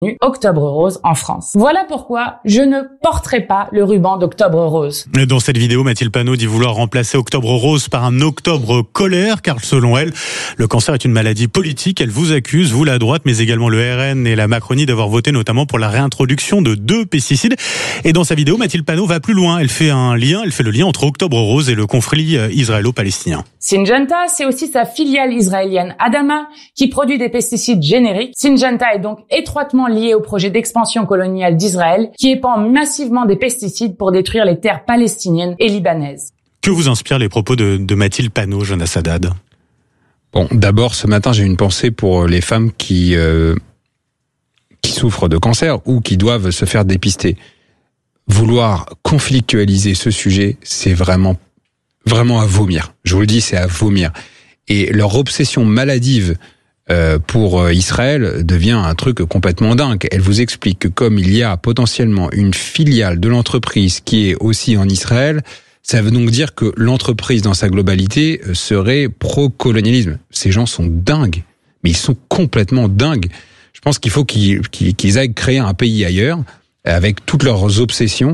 Octobre Rose en France. Voilà pourquoi je ne porterai pas le ruban d'Octobre Rose. Dans cette vidéo, Mathilde Panot dit vouloir remplacer Octobre Rose par un Octobre Colère, car selon elle, le cancer est une maladie politique. Elle vous accuse, vous la droite, mais également le RN et la Macronie, d'avoir voté notamment pour la réintroduction de 2 pesticides. Et dans sa vidéo, Mathilde Panot va plus loin. Elle fait le lien entre Octobre Rose et le conflit israélo-palestinien. Syngenta, c'est aussi sa filiale israélienne Adama, qui produit des pesticides génériques. Syngenta est donc étroitement lié au projet d'expansion coloniale d'Israël, qui épand massivement des pesticides pour détruire les terres palestiniennes et libanaises. Que vous inspirent les propos de Mathilde Panot, Jonas Haddad? Bon, d'abord, ce matin, j'ai une pensée pour les femmes qui souffrent de cancer ou qui doivent se faire dépister. Vouloir conflictualiser ce sujet, c'est vraiment à vomir. Je vous le dis, c'est à vomir. Et leur obsession maladive pour Israël devient un truc complètement dingue. Elle vous explique que comme il y a potentiellement une filiale de l'entreprise qui est aussi en Israël, ça veut donc dire que l'entreprise dans sa globalité serait pro-colonialisme. Ces gens sont dingues, mais ils sont complètement dingues. Je pense qu'il faut qu'ils aillent créer un pays ailleurs avec toutes leurs obsessions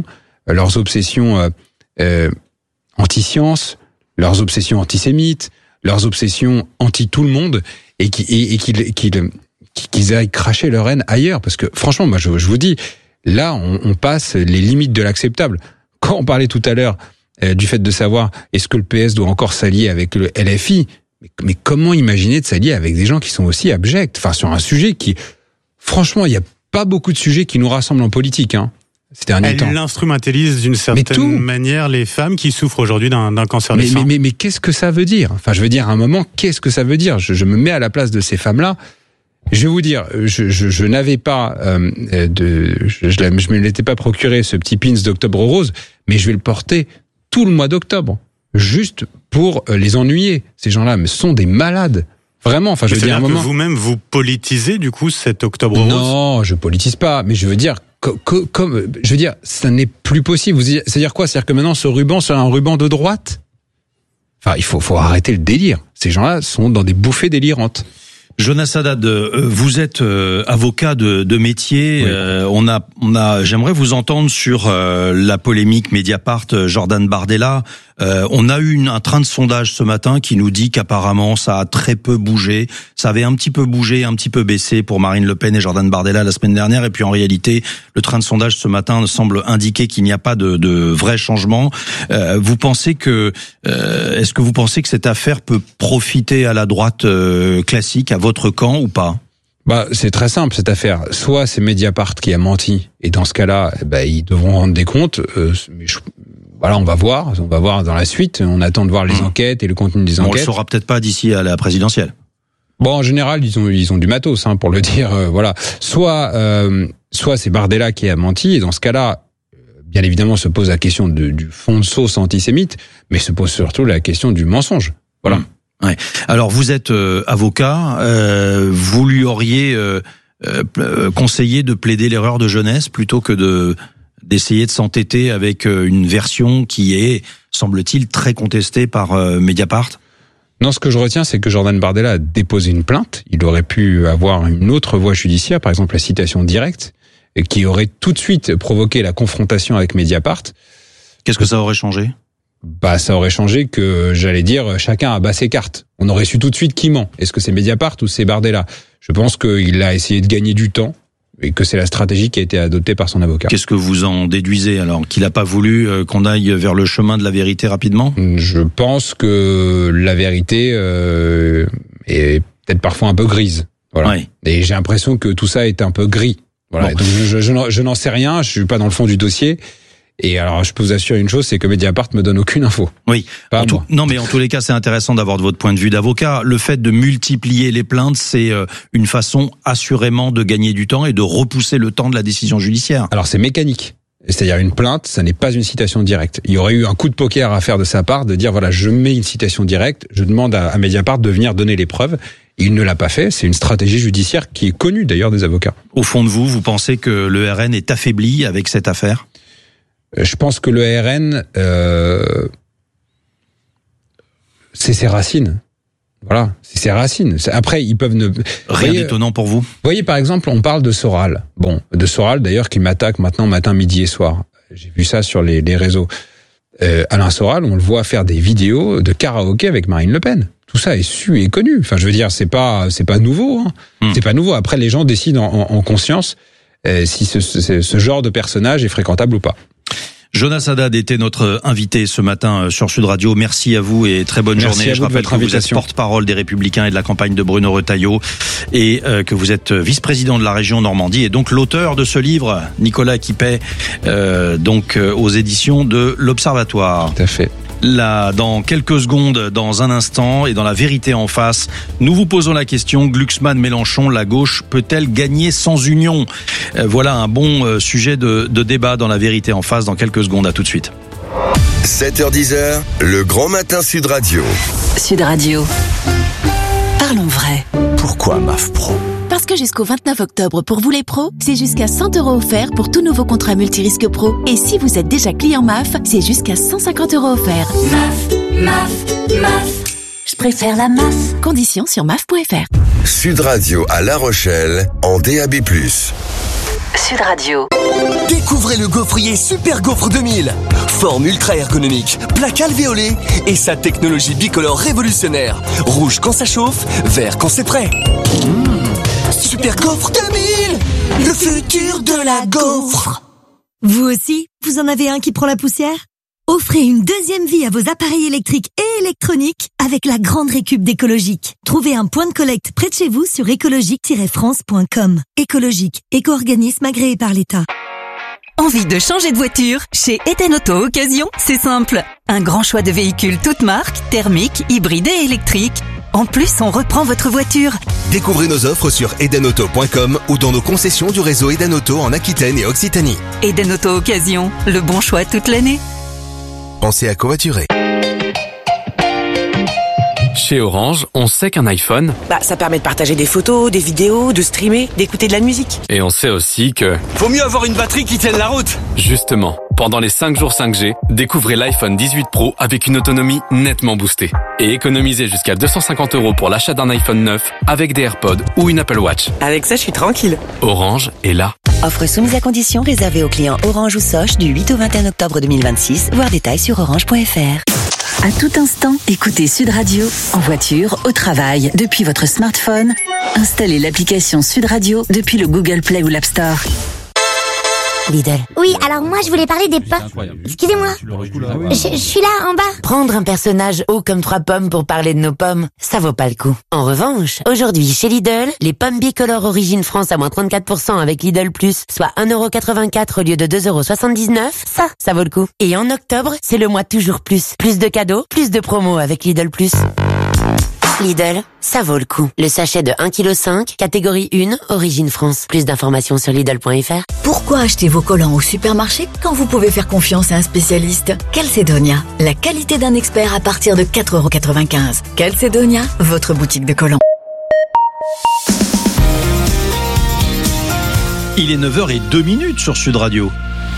anti-science, leurs obsessions antisémites, leurs obsessions anti-tout le monde, et qu'ils aillent cracher leur haine ailleurs. Parce que franchement, moi je vous dis, là on passe les limites de l'acceptable. Quand on parlait tout à l'heure du fait de savoir est-ce que le PS doit encore s'allier avec le LFI, mais comment imaginer de s'allier avec des gens qui sont aussi abjects, enfin sur un sujet qui, franchement, il n'y a pas beaucoup de sujets qui nous rassemblent en politique, hein. Elle instrumentalise d'une certaine manière les femmes qui souffrent aujourd'hui d'un cancer du sein. Mais qu'est-ce que ça veue dire? Enfin, je veux dire, à un moment, qu'est-ce que ça veut dire? Je me mets à la place de ces femmes-là. Je vais vous dire, je n'avais pas je me l'étais pas procuré ce petit pins d'Octobre Rose, mais je vais le porter tout le mois d'octobre, juste pour les ennuyer. Ces gens-là, mais sont des malades. Vraiment, enfin, je veux dire, à un moment. Que vous-même, vous politisez, du coup, cet Octobre Rose? Non, je politise pas, mais je veux dire, ça n'est plus possible. C'est-à-dire quoi? C'est-à-dire que maintenant, ce ruban sera un ruban de droite? Enfin, il faut arrêter le délire. Ces gens-là sont dans des bouffées délirantes. Jonas Haddad, vous êtes avocat de métier. Oui. J'aimerais vous entendre sur la polémique Mediapart, Jordan Bardella. On a eu un train de sondage ce matin qui nous dit qu'apparemment ça a très peu bougé. Ça avait un petit peu bougé, un petit peu baissé pour Marine Le Pen et Jordan Bardella la semaine dernière. Et puis en réalité, le train de sondage ce matin semble indiquer qu'il n'y a pas de vrai changement. Est-ce que vous pensez que cette affaire peut profiter à la droite classique, à votre camp ou pas? C'est très simple cette affaire. Soit c'est Mediapart qui a menti, et dans ce cas-là, ils devront rendre des comptes. Voilà, on va voir dans la suite. On attend de voir les enquêtes et le contenu des enquêtes. On le saura peut-être pas d'ici à la présidentielle. Bon, en général, ils ont du matos, pour le dire. Voilà. Soit c'est Bardella qui a menti, et dans ce cas-là, bien évidemment, se pose la question du fond de sauce antisémite, mais se pose surtout la question du mensonge. Voilà. Ouais. Alors vous êtes avocat, vous lui auriez conseillé de plaider l'erreur de jeunesse plutôt que d'essayer de s'entêter avec une version qui est, semble-t-il, très contestée par Mediapart? Non, ce que je retiens, c'est que Jordan Bardella a déposé une plainte. Il aurait pu avoir une autre voie judiciaire, par exemple la citation directe, qui aurait tout de suite provoqué la confrontation avec Mediapart. Qu'est-ce que ça aurait changé? Ça aurait changé que, j'allais dire, chacun a bas ses cartes. On aurait su tout de suite qui ment. Est-ce que c'est Mediapart ou c'est Bardella? Je pense qu'il a essayé de gagner du temps et que c'est la stratégie qui a été adoptée par son avocat. Qu'est-ce que vous en déduisez alors? Qu'il n'a pas voulu qu'on aille vers le chemin de la vérité rapidement? Je pense que la vérité est peut-être parfois un peu grise. Voilà. Oui. Et j'ai l'impression que tout ça est un peu gris. Voilà. Bon. Donc je n'en sais rien, je suis pas dans le fond du dossier. Et alors, je peux vous assurer une chose, c'est que Mediapart me donne aucune info. Oui. Non, mais en tous les cas, c'est intéressant d'avoir de votre point de vue d'avocat. Le fait de multiplier les plaintes, c'est une façon assurément de gagner du temps et de repousser le temps de la décision judiciaire. Alors, c'est mécanique. C'est-à-dire une plainte, ça n'est pas une citation directe. Il y aurait eu un coup de poker à faire de sa part, de dire voilà, je mets une citation directe, je demande à Mediapart de venir donner les preuves. Il ne l'a pas fait, c'est une stratégie judiciaire qui est connue d'ailleurs des avocats. Au fond de vous pensez que le RN est affaibli avec cette affaire ? Je pense que le RN, c'est ses racines. Voilà, c'est ses racines. Après, ils peuvent ne... Rien d'étonnant pour vous. Vous voyez, par exemple, on parle de Soral. Bon, de Soral, d'ailleurs, qui m'attaque maintenant matin, midi et soir. J'ai vu ça sur les réseaux. Alain Soral, on le voit faire des vidéos de karaoké avec Marine Le Pen. Tout ça est su et connu. Enfin, je veux dire, c'est pas nouveau. Hein. C'est pas nouveau. Après, les gens décident en conscience si ce genre de personnage est fréquentable ou pas. Jonas Haddad était notre invité ce matin sur Sud Radio. Merci à vous et très bonne journée. Je rappelle que vous êtes porte-parole des Républicains et de la campagne de Bruno Retailleau et que vous êtes vice-président de la région Normandie et donc l'auteur de ce livre, Nicolas Quipet, aux éditions de l'Observatoire. Tout à fait. Là, dans quelques secondes, dans un instant, et dans La Vérité en face, nous vous posons la question, Glucksmann-Mélenchon, la gauche peut-elle gagner sans union ? Voilà un bon sujet de débat dans La Vérité en face, dans quelques secondes. À tout de suite. 7h-10h, le grand matin Sud Radio. Sud Radio. Parlons vrai. Pourquoi MAF Pro ? Parce que jusqu'au 29 octobre, pour vous les pros, c'est jusqu'à 100 € offerts pour tout nouveau contrat multirisque pro. Et si vous êtes déjà client MAF, c'est jusqu'à 150 € offerts. MAF. Je préfère la MAF. Conditions sur MAF.fr. Sud Radio à La Rochelle, en DAB+. Sud Radio. Découvrez le gaufrier Super Gaufre 2000. Forme ultra ergonomique, plaque alvéolée et sa technologie bicolore révolutionnaire. Rouge quand ça chauffe, vert quand c'est prêt. Super Gaufre 2000, le futur de la gaufre. Vous aussi, vous en avez un qui prend la poussière ? Offrez une deuxième vie à vos appareils électriques et électroniques avec la grande récup d'Écologique. Trouvez un point de collecte près de chez vous sur écologique-france.com. Écologique, éco-organisme agréé par l'État. Envie de changer de voiture ? Chez Eden Auto Occasion, c'est simple. Un grand choix de véhicules toutes marques, thermiques, hybrides et électriques. En plus, on reprend votre voiture. Découvrez nos offres sur edenauto.com ou dans nos concessions du réseau Eden Auto en Aquitaine et Occitanie. Eden Auto Occasion, le bon choix toute l'année. Pensez à covoiturer. Chez Orange, on sait qu'un iPhone, ça permet de partager des photos, des vidéos, de streamer, d'écouter de la musique. et on sait aussi que, Faut mieux avoir une batterie qui tienne la route. justement, pendant les 5 jours 5G, découvrez l'iPhone 18 Pro avec une autonomie nettement boostée. Et économisez jusqu'à 250 € pour l'achat d'un iPhone 9 avec des AirPods ou une Apple Watch. Avec ça, je suis tranquille. Orange est là. Offre soumise à condition réservée aux clients Orange ou Soch du 8 au 21 octobre 2026. Voir détails sur orange.fr. À tout instant, écoutez Sud Radio, en voiture, au travail, depuis votre smartphone. Installez l'application Sud Radio depuis le Google Play ou l'App Store. Lidl. Oui, alors moi je voulais parler des pommes. Excusez-moi. Je suis là en bas. Prendre un personnage haut comme 3 pommes pour parler de nos pommes, ça vaut pas le coup. En revanche, aujourd'hui chez Lidl, les pommes bicolores Origine France à moins 34% avec Lidl Plus, soit 1,84 € au lieu de 2,79 €, ça vaut le coup. Et en octobre, c'est le mois toujours plus. Plus de cadeaux, plus de promos avec Lidl Plus. Lidl, ça vaut le coup. Le sachet de 1,5 kg, catégorie 1, Origine France. Plus d'informations sur Lidl.fr. Pourquoi acheter vos collants au supermarché quand vous pouvez faire confiance à un spécialiste ? Calcedonia, la qualité d'un expert à partir de 4,95 €. Calcedonia, votre boutique de collants. Il est 9h02 sur Sud Radio.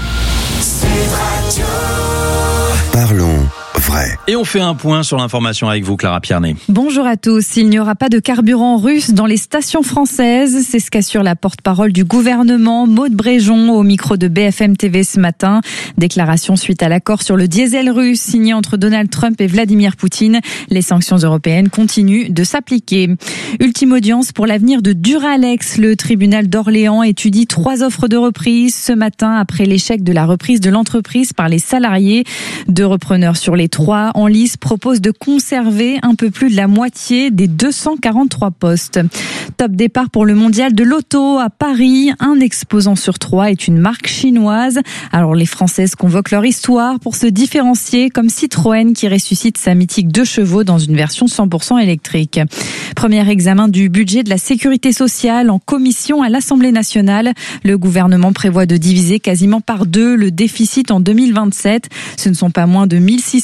Parlons vrai. Et on fait un point sur l'information avec vous, Clara Pierné. Bonjour à tous. Il n'y aura pas de carburant russe dans les stations françaises. C'est ce qu'assure la porte-parole du gouvernement, Maud Bréjon, au micro de BFM TV ce matin. Déclaration suite à l'accord sur le diesel russe signé entre Donald Trump et Vladimir Poutine. Les sanctions européennes continuent de s'appliquer. Ultime audience pour l'avenir de Duralex. Le tribunal d'Orléans étudie 3 offres de reprise ce matin après l'échec de la reprise de l'entreprise par les salariés. 2 repreneurs sur les 3 en lice proposent de conserver un peu plus de la moitié des 243 postes. Top départ pour le mondial de l'auto à Paris. Un exposant sur 3 est une marque chinoise. Alors les Françaises convoquent leur histoire pour se différencier, comme Citroën qui ressuscite sa mythique 2 chevaux dans une version 100% électrique. Premier examen du budget de la sécurité sociale en commission à l'Assemblée nationale. Le gouvernement prévoit de diviser quasiment par 2 le déficit en 2027. Ce ne sont pas moins de 1600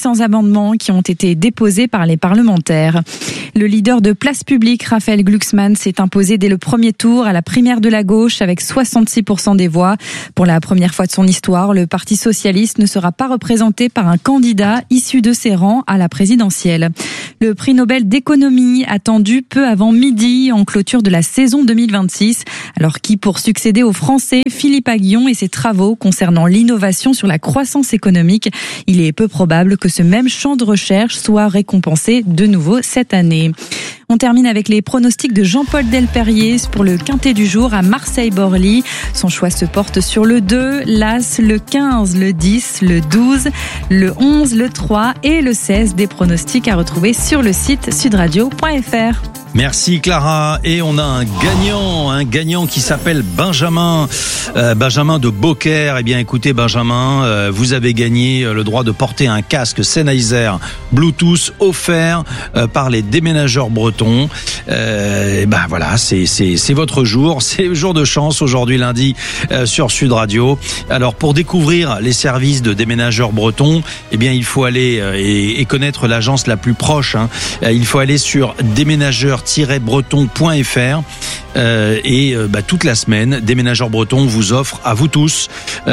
800 amendements qui ont été déposés par les parlementaires. Le leader de Place Publique, Raphaël Glucksmann, s'est imposé dès le premier tour à la primaire de la gauche avec 66% des voix. Pour la première fois de son histoire, le Parti socialiste ne sera pas représenté par un candidat issu de ses rangs à la présidentielle. Le prix Nobel d'économie attendu peu avant midi en clôture de la saison 2026. Alors qui pour succéder au Français Philippe Aghion et ses travaux concernant l'innovation sur la croissance économique? Il est peu probable que ce même champ de recherche soit récompensé de nouveau cette année. On termine avec les pronostics de Jean-Paul Delperrier pour le quintet du jour à Marseille-Borly. Son choix se porte sur le 2, l'As, le 15, le 10, le 12, le 11, le 3 et le 16. Des pronostics à retrouver sur le site sudradio.fr. Merci Clara, et on a un gagnant qui s'appelle Benjamin de Beaucaire. Eh bien écoutez Benjamin, vous avez gagné le droit de porter un casque Sennheiser Bluetooth offert par les déménageurs bretons. Voilà, c'est votre jour, c'est le jour de chance aujourd'hui lundi sur Sud Radio. Alors pour découvrir les services de déménageurs bretons, eh bien il faut aller et connaître l'agence la plus proche. Il faut aller sur déménageurs-bretons.fr toute la semaine, Déménageurs Bretons vous offre à vous tous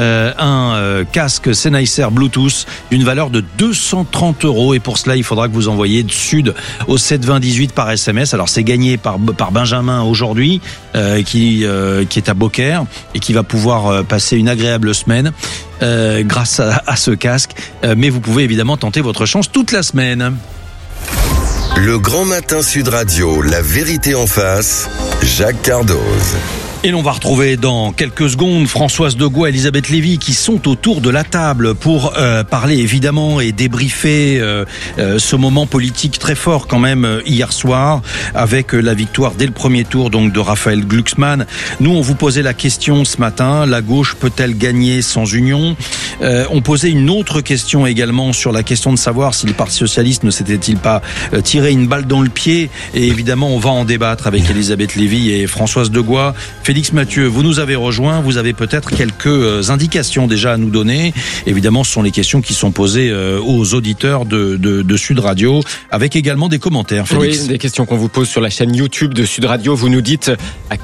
un casque Sennheiser Bluetooth d'une valeur de 230 €. Et pour cela, il faudra que vous envoyiez Sud au 72018 par SMS. Alors c'est gagné par Benjamin aujourd'hui, qui est à Beaucaire et qui va pouvoir passer une agréable semaine grâce à ce casque. Mais vous pouvez évidemment tenter votre chance toute la semaine. Le Grand Matin Sud Radio, la vérité en face, Jacques Cardoz. Et l'on va retrouver dans quelques secondes Françoise Degois et Elisabeth Lévy qui sont autour de la table pour parler évidemment et débriefer ce moment politique très fort quand même hier soir avec la victoire dès le premier tour donc de Raphaël Glucksmann. Nous on vous posait la question ce matin, la gauche peut-elle gagner sans union? On posait une autre question également sur la question de savoir si le Parti socialiste ne s'était-il pas tiré une balle dans le pied, et évidemment on va en débattre avec Elisabeth Lévy et Françoise Degois. Félix Mathieu, vous nous avez rejoint, vous avez peut-être quelques indications déjà à nous donner. Évidemment, ce sont les questions qui sont posées aux auditeurs de Sud Radio, avec également des commentaires. Félix. Oui, des questions qu'on vous pose sur la chaîne YouTube de Sud Radio. Vous nous dites à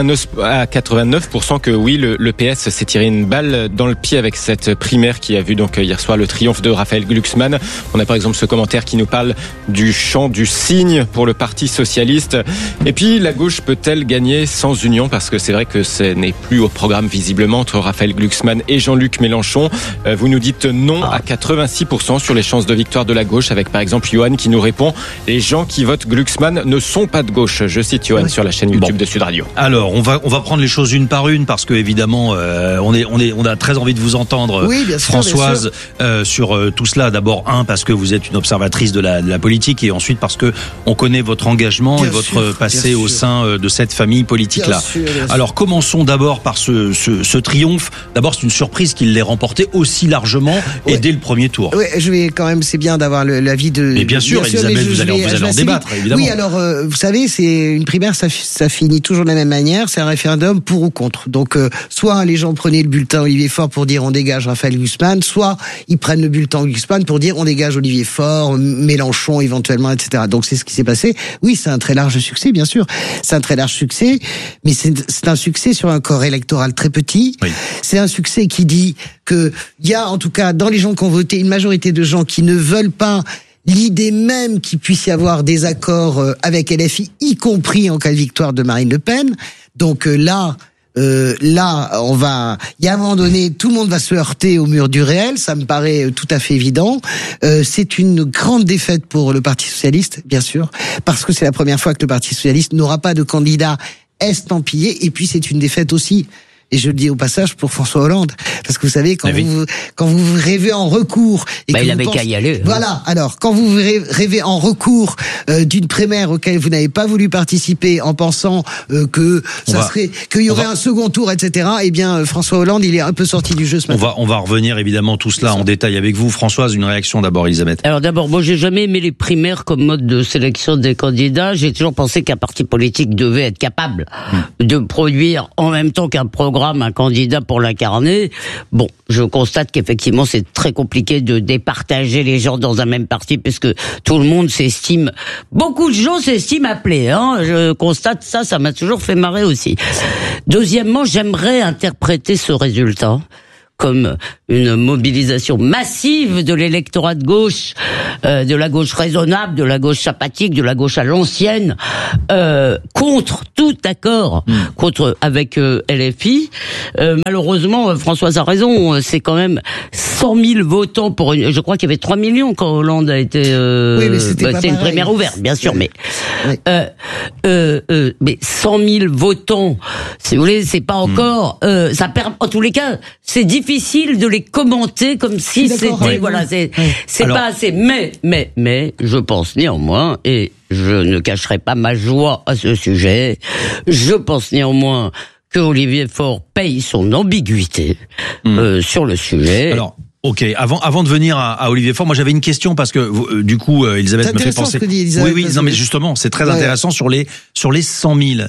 89% que oui, le PS s'est tiré une balle dans le pied avec cette primaire qui a vu donc hier soir le triomphe de Raphaël Glucksmann. On a par exemple ce commentaire qui nous parle du chant du cygne pour le Parti socialiste. Et puis, la gauche peut-elle gagner sans union? Parce que c'est vrai que ce n'est plus au programme visiblement entre Raphaël Glucksmann et Jean-Luc Mélenchon. Vous nous dites non à 86% sur les chances de victoire de la gauche, avec par exemple Johan qui nous répond « Les gens qui votent Glucksmann ne sont pas de gauche ». Je cite Johan sur la chaîne YouTube de Sud Radio. Alors, on va prendre les choses une par une parce que évidemment, on a très envie de vous entendre, oui, bien sûr, Françoise, bien sûr. Sur tout cela. D'abord, parce que vous êtes une observatrice de la politique, et ensuite parce que on connaît votre engagement et votre passé au sein de cette famille politique-là. Alors commençons d'abord par ce triomphe. D'abord, c'est une surprise qu'il l'ait remporté aussi largement et dès le premier tour. Oui, je vais quand même, c'est bien d'avoir l'avis de... Mais bien sûr, Elisabeth, vous allez en débattre, évidemment. Oui, alors, vous savez, c'est une primaire, ça finit toujours de la même manière, c'est un référendum pour ou contre. Donc, soit les gens prenaient le bulletin Olivier Faure pour dire on dégage Raphaël Glucksmann, soit ils prennent le bulletin Glucksmann pour dire on dégage Olivier Faure, Mélenchon éventuellement, etc. Donc, c'est ce qui s'est passé. Oui, c'est un très large succès, bien sûr. C'est un très large succès, mais c'est un succès sur un corps électoral très petit. Oui. C'est un succès qui dit que il y a, en tout cas, dans les gens qui ont voté, une majorité de gens qui ne veulent pas l'idée même qu'il puisse y avoir des accords avec LFI, y compris en cas de victoire de Marine Le Pen. Donc là, on va, il y a un moment donné, tout le monde va se heurter au mur du réel, ça me paraît tout à fait évident. C'est une grande défaite pour le Parti socialiste, bien sûr, parce que c'est la première fois que le Parti socialiste n'aura pas de candidat estampillé, et puis c'est une défaite aussi, et je le dis au passage, pour François Hollande, parce que vous savez, quand vous rêvez en recours, et que il avait qu'à y aller. Voilà. Alors, quand vous rêvez en recours d'une primaire auquel vous n'avez pas voulu participer, en pensant qu'il y aurait un second tour, etc. Eh bien, François Hollande, il est un peu sorti du jeu ce matin. On va revenir évidemment tout cela en détail avec vous, Françoise. Une réaction d'abord, Elisabeth. Alors d'abord, moi, j'ai jamais aimé les primaires comme mode de sélection des candidats. J'ai toujours pensé qu'un parti politique devait être capable de produire en même temps qu'un programme programme un candidat pour l'incarner. Bon, je constate qu'effectivement c'est très compliqué de départager les gens dans un même parti puisque tout le monde s'estime, beaucoup de gens s'estiment appelés. Je constate ça m'a toujours fait marrer aussi. Deuxièmement, j'aimerais interpréter ce résultat comme une mobilisation massive de l'électorat de gauche, de la gauche raisonnable, de la gauche sympathique, de la gauche à l'ancienne, contre tout accord, contre avec LFI. Malheureusement, Françoise a raison, c'est quand même 100 000 votants pour une. Je crois qu'il y avait 3 millions quand Hollande a été. Oui, mais c'était c'est une primaire ouverte, bien sûr, mais 100 000 votants, si vous voulez, c'est pas encore. Ça permet, en tous les cas, c'est difficile de les commenter comme si c'était voilà, c'est pas assez. Mais je pense néanmoins, et je ne cacherai pas ma joie à ce sujet, je pense néanmoins que Olivier Faure paye son ambiguïté sur le sujet. Alors. Ok, avant de venir à Olivier Faure, moi j'avais une question parce que du coup Elisabeth me fait penser. Ce que dit Elisabeth, non mais justement c'est très intéressant sur les 100 000.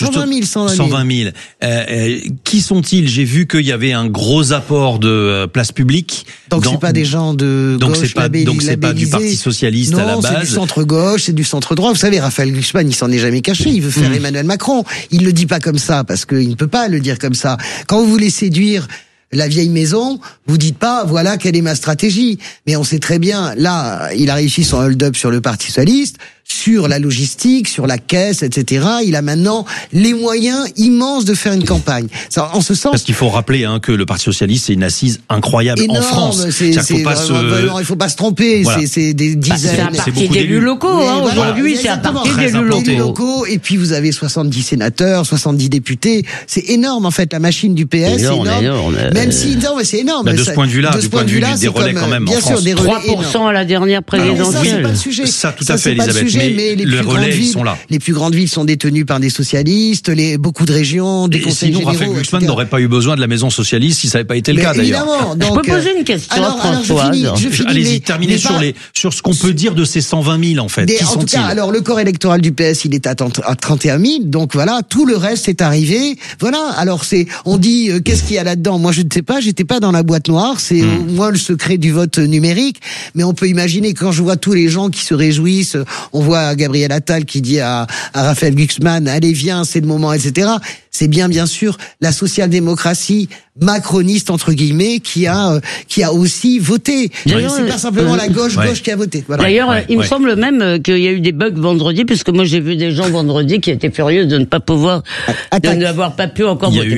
120 000. Qui sont-ils? J'ai vu qu'il y avait un gros apport de place publique. Donc c'est pas des gens de gauche. Donc c'est pas du Parti socialiste à la base. Non, c'est du centre gauche, c'est du centre droit. Vous savez, Raphaël Glucksmann, il s'en est jamais caché. Il veut faire Emmanuel Macron. Il le dit pas comme ça parce qu'il ne peut pas le dire comme ça. Quand vous voulez séduire la vieille maison, vous dites pas, voilà quelle est ma stratégie. Mais on sait très bien, là, il a réussi son hold-up sur le Parti socialiste, sur la logistique, sur la caisse, etc. Il a maintenant les moyens immenses de faire une campagne. Ça, en ce sens. Parce qu'il faut rappeler que le Parti socialiste c'est une assise incroyable énorme, en France. Il faut pas se tromper. Voilà. C'est des dizaines. C'est un parti d'élus locaux. Aujourd'hui, c'est un parti d'élus locaux. Et puis vous avez 70 sénateurs, 70 députés. C'est énorme en fait la machine du PS. Énorme. Même si non, mais c'est énorme. De ce point de vue-là, des relais quand même. Bien sûr, des relais. 3% à la dernière présidentielle. Ça, c'est pas le sujet. Ça, tout à fait, Elisabeth. Mais les plus grandes villes sont là. Les plus grandes villes sont détenues par des socialistes. Beaucoup de régions, des conseils généraux. Sinon, Raphaël Glucksmann n'aurait pas eu besoin de la maison socialiste si ça n'avait pas été le cas d'ailleurs. Évidemment. Donc, je peux poser une question, Françoise. Allez-y, terminez sur ce qu'on peut dire de ces 120 000 en fait. Qui sont-ils ? En tout cas, alors le corps électoral du PS, il est à 31 000. Donc voilà, tout le reste est arrivé. Voilà. Alors on dit qu'est-ce qu'il y a là-dedans ? Moi, je ne sais pas. J'étais pas dans la boîte noire. C'est au moins le secret du vote numérique. Mais on peut imaginer quand je vois tous les gens qui se réjouissent, on voit Gabriel Attal qui dit à Raphaël Glucksmann, allez viens, c'est le moment, etc. C'est bien sûr la social-démocratie macroniste entre guillemets qui a aussi voté. C'est pas simplement la gauche qui a voté. Voilà. D'ailleurs, il me semble même qu'il y a eu des bugs vendredi, puisque moi j'ai vu des gens vendredi qui étaient furieux de ne pas pouvoir, de n'avoir pas pu encore voter.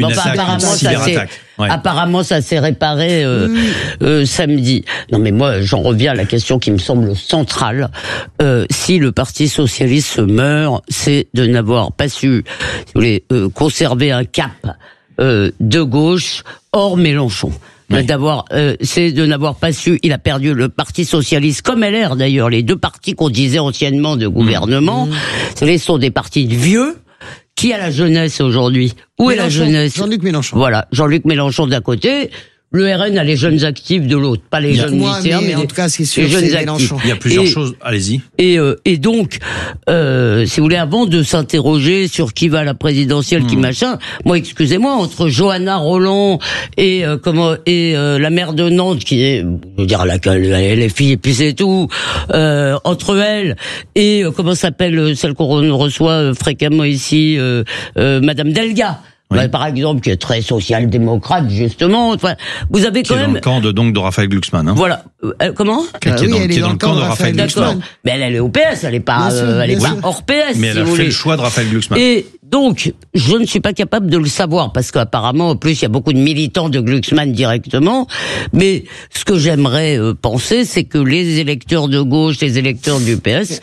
Apparemment, ça s'est réparé samedi. Non, mais moi, j'en reviens à la question qui me semble centrale. Si le Parti socialiste se meurt, c'est de n'avoir pas su, si vous voulez, conserver un cap de gauche hors Mélenchon. C'est de n'avoir pas su. Il a perdu le Parti socialiste comme LR d'ailleurs, les deux partis qu'on disait anciennement de gouvernement. Ce sont des partis de vieux. Qui a la jeunesse aujourd'hui ? Où est la jeunesse ? Jean-Luc Mélenchon. Voilà, Jean-Luc Mélenchon d'un côté, le RN a les jeunes actifs de l'autre, pas les jeunes lycéens, mais en tout cas, c'est sûr, les jeunes Mélenchon. Il y a plusieurs choses, allez-y. Et donc, si vous voulez, avant de s'interroger sur qui va à la présidentielle, qui machin, moi, excusez-moi, entre Johanna Roland et la maire de Nantes, qui est, je veux dire, la LFI, et puis c'est tout, entre elle et, comment s'appelle, celle qu'on reçoit fréquemment ici, Madame Delga. Oui. Par exemple, qui est très social-démocrate, justement. Enfin, vous avez quand même... Qui est dans le camp de Raphaël Glucksmann. Hein. Voilà. Comment qui est dans le camp de Raphaël Glucksmann. Mais elle est au PS, elle est pas hors PS. Mais elle a fait le choix de Raphaël Glucksmann. Et donc, je ne suis pas capable de le savoir, parce qu'apparemment, en plus, il y a beaucoup de militants de Glucksmann directement. Mais ce que j'aimerais penser, c'est que les électeurs de gauche, les électeurs du PS,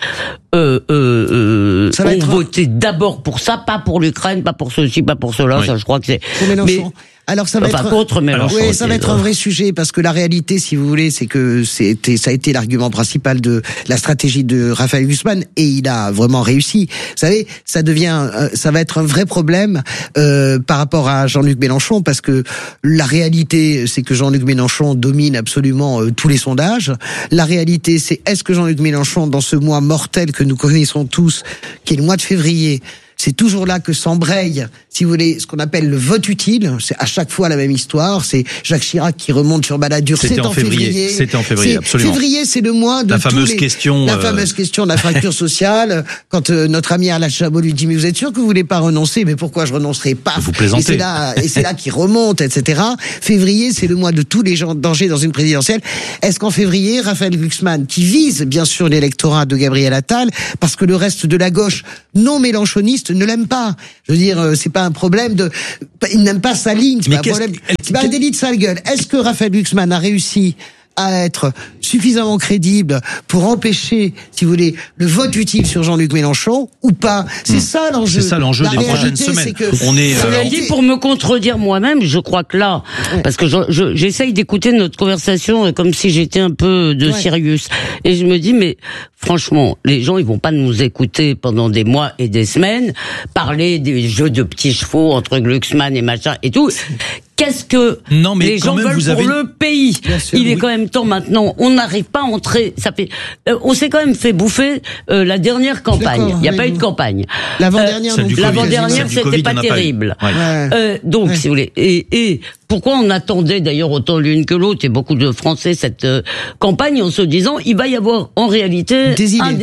ont voté d'abord pour ça, pas pour l'Ukraine, pas pour ceci, pas pour cela. Oui. Ça, je crois que c'est... Pour Mélenchon. Alors ça va contre Mélenchon. Oui, ça va être un vrai sujet, parce que la réalité, si vous voulez, c'est que ça a été l'argument principal de la stratégie de Raphaël Glucksmann, et il a vraiment réussi. Vous savez, ça va être un vrai problème par rapport à Jean-Luc Mélenchon, parce que la réalité, c'est que Jean-Luc Mélenchon domine absolument tous les sondages. La réalité, c'est est-ce que Jean-Luc Mélenchon, dans ce mois mortel que nous connaissons tous, qui est le mois de février, c'est toujours là que s'embraye, si vous voulez, ce qu'on appelle le vote utile. C'est à chaque fois la même histoire. C'est Jacques Chirac qui remonte sur Balladur. C'était en février. C'était en février, absolument. Février, c'est le mois de la fameuse question de la fracture sociale. Quand notre ami Alain Chabot lui dit, mais vous êtes sûr que vous voulez pas renoncer? Mais pourquoi je renoncerai pas? Vous plaisantez. Et c'est là qu'il remonte, etc. Février, c'est le mois de tous les gens dangers dans une présidentielle. Est-ce qu'en février, Raphaël Glucksmann, qui vise bien sûr l'électorat de Gabriel Attal, parce que le reste de la gauche non mélenchoniste ne l'aime pas. Je veux dire, c'est pas un problème il n'aime pas sa ligne, c'est pas un problème. C'est pas un délit de sale gueule. Est-ce que Raphaël Glucksmann a réussi à être suffisamment crédible pour empêcher, si vous voulez, le vote utile sur Jean-Luc Mélenchon ou pas? C'est ça l'enjeu. C'est ça l'enjeu des prochaines semaines. On est. Cela dit, pour me contredire moi-même, je crois que là, parce que j'essaye d'écouter notre conversation comme si j'étais un peu de Sirius, et je me dis, mais franchement, les gens ils vont pas nous écouter pendant des mois et des semaines parler des jeux de petits chevaux entre Glucksmann et machin et tout. Qu'est-ce que les gens veulent pour le pays? Il est quand même temps maintenant. On n'arrive pas à entrer. Ça fait. On s'est quand même fait bouffer la dernière campagne. Il n'y a pas eu de campagne. L'avant-dernière, c'était pas terrible. Donc, si vous voulez, et pourquoi on attendait d'ailleurs autant l'une que l'autre et beaucoup de Français cette campagne en se disant il va y avoir en réalité un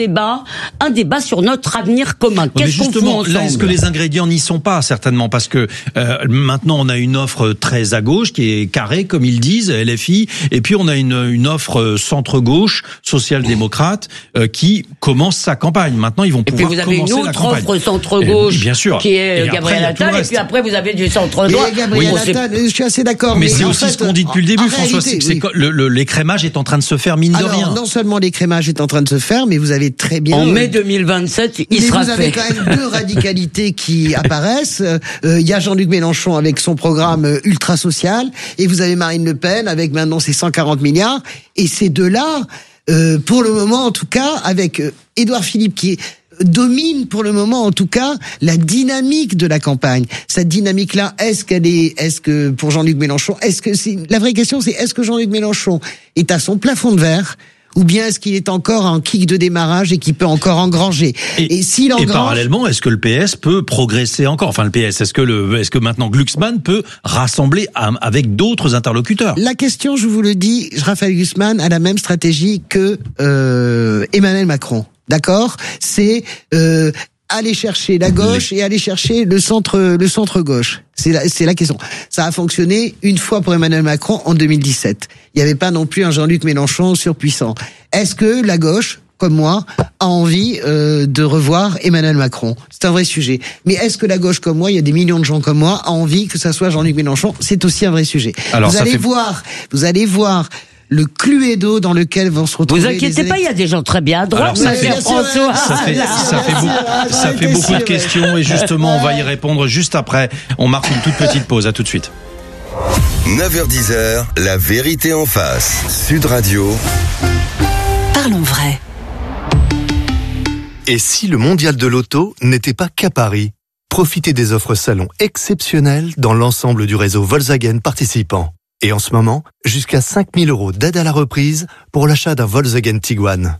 débat sur notre avenir commun. Qu'est-ce qu'on fait ensemble? Là, est-ce que les ingrédients n'y sont pas? Certainement, parce que maintenant on a une offre très à gauche qui est carrée, comme ils disent, LFI, et puis on a une offre centre-gauche, social-démocrate, qui commence sa campagne. Maintenant, ils vont pouvoir commencer la campagne. Et puis vous avez une autre offre centre-gauche, bien sûr, qui est Gabriel Attal, et puis après vous avez du centre-droit. Je suis assez d'accord. Mais c'est aussi ce qu'on dit depuis le début, François, c'est que l'écrémage est en train de se faire, mine de rien. Non seulement l'écrémage est en train de se faire, mais vous avez très bien... En mai 2027, il sera fait. Vous avez quand même deux radicalités qui apparaissent. Il y a Jean-Luc Mélenchon avec son programme ultra social, et vous avez Marine Le Pen avec maintenant ses 140 milliards, et ces deux-là, pour le moment en tout cas, avec Édouard Philippe qui domine pour le moment en tout cas la dynamique de la campagne. Cette dynamique-là, est-ce que pour Jean-Luc Mélenchon, la vraie question c'est est-ce que Jean-Luc Mélenchon est à son plafond de verre? Ou bien est-ce qu'il est encore en kick de démarrage et qu'il peut encore engranger? Et s'il engrange... Et parallèlement, est-ce que le PS peut progresser encore? Enfin, le PS, est-ce que maintenant Glucksmann peut rassembler avec d'autres interlocuteurs? La question, je vous le dis, Raphaël Glucksmann a la même stratégie que Emmanuel Macron. D'accord? C'est aller chercher la gauche et aller chercher le centre gauche. C'est la question. Ça a fonctionné une fois pour Emmanuel Macron en 2017. Il n'y avait pas non plus un Jean-Luc Mélenchon surpuissant. Est-ce que la gauche, comme moi, a envie de revoir Emmanuel Macron? C'est un vrai sujet. Mais est-ce que la gauche, comme moi, il y a des millions de gens comme moi, a envie que ça soit Jean-Luc Mélenchon? C'est aussi un vrai sujet. Alors, vous allez voir le cluedo dans lequel vont se retrouver. Vous inquiétez pas, il y a des gens très bien à droite. Ça fait beaucoup de questions et justement, on va y répondre juste après. On marque une toute petite pause. À tout de suite. 9h-10h, la vérité en face. Sud Radio. Parlons vrai. Et si le mondial de l'auto n'était pas qu'à Paris? Profitez des offres salon exceptionnelles dans l'ensemble du réseau Volkswagen participant. Et en ce moment, jusqu'à 5 000 € d'aide à la reprise pour l'achat d'un Volkswagen Tiguan.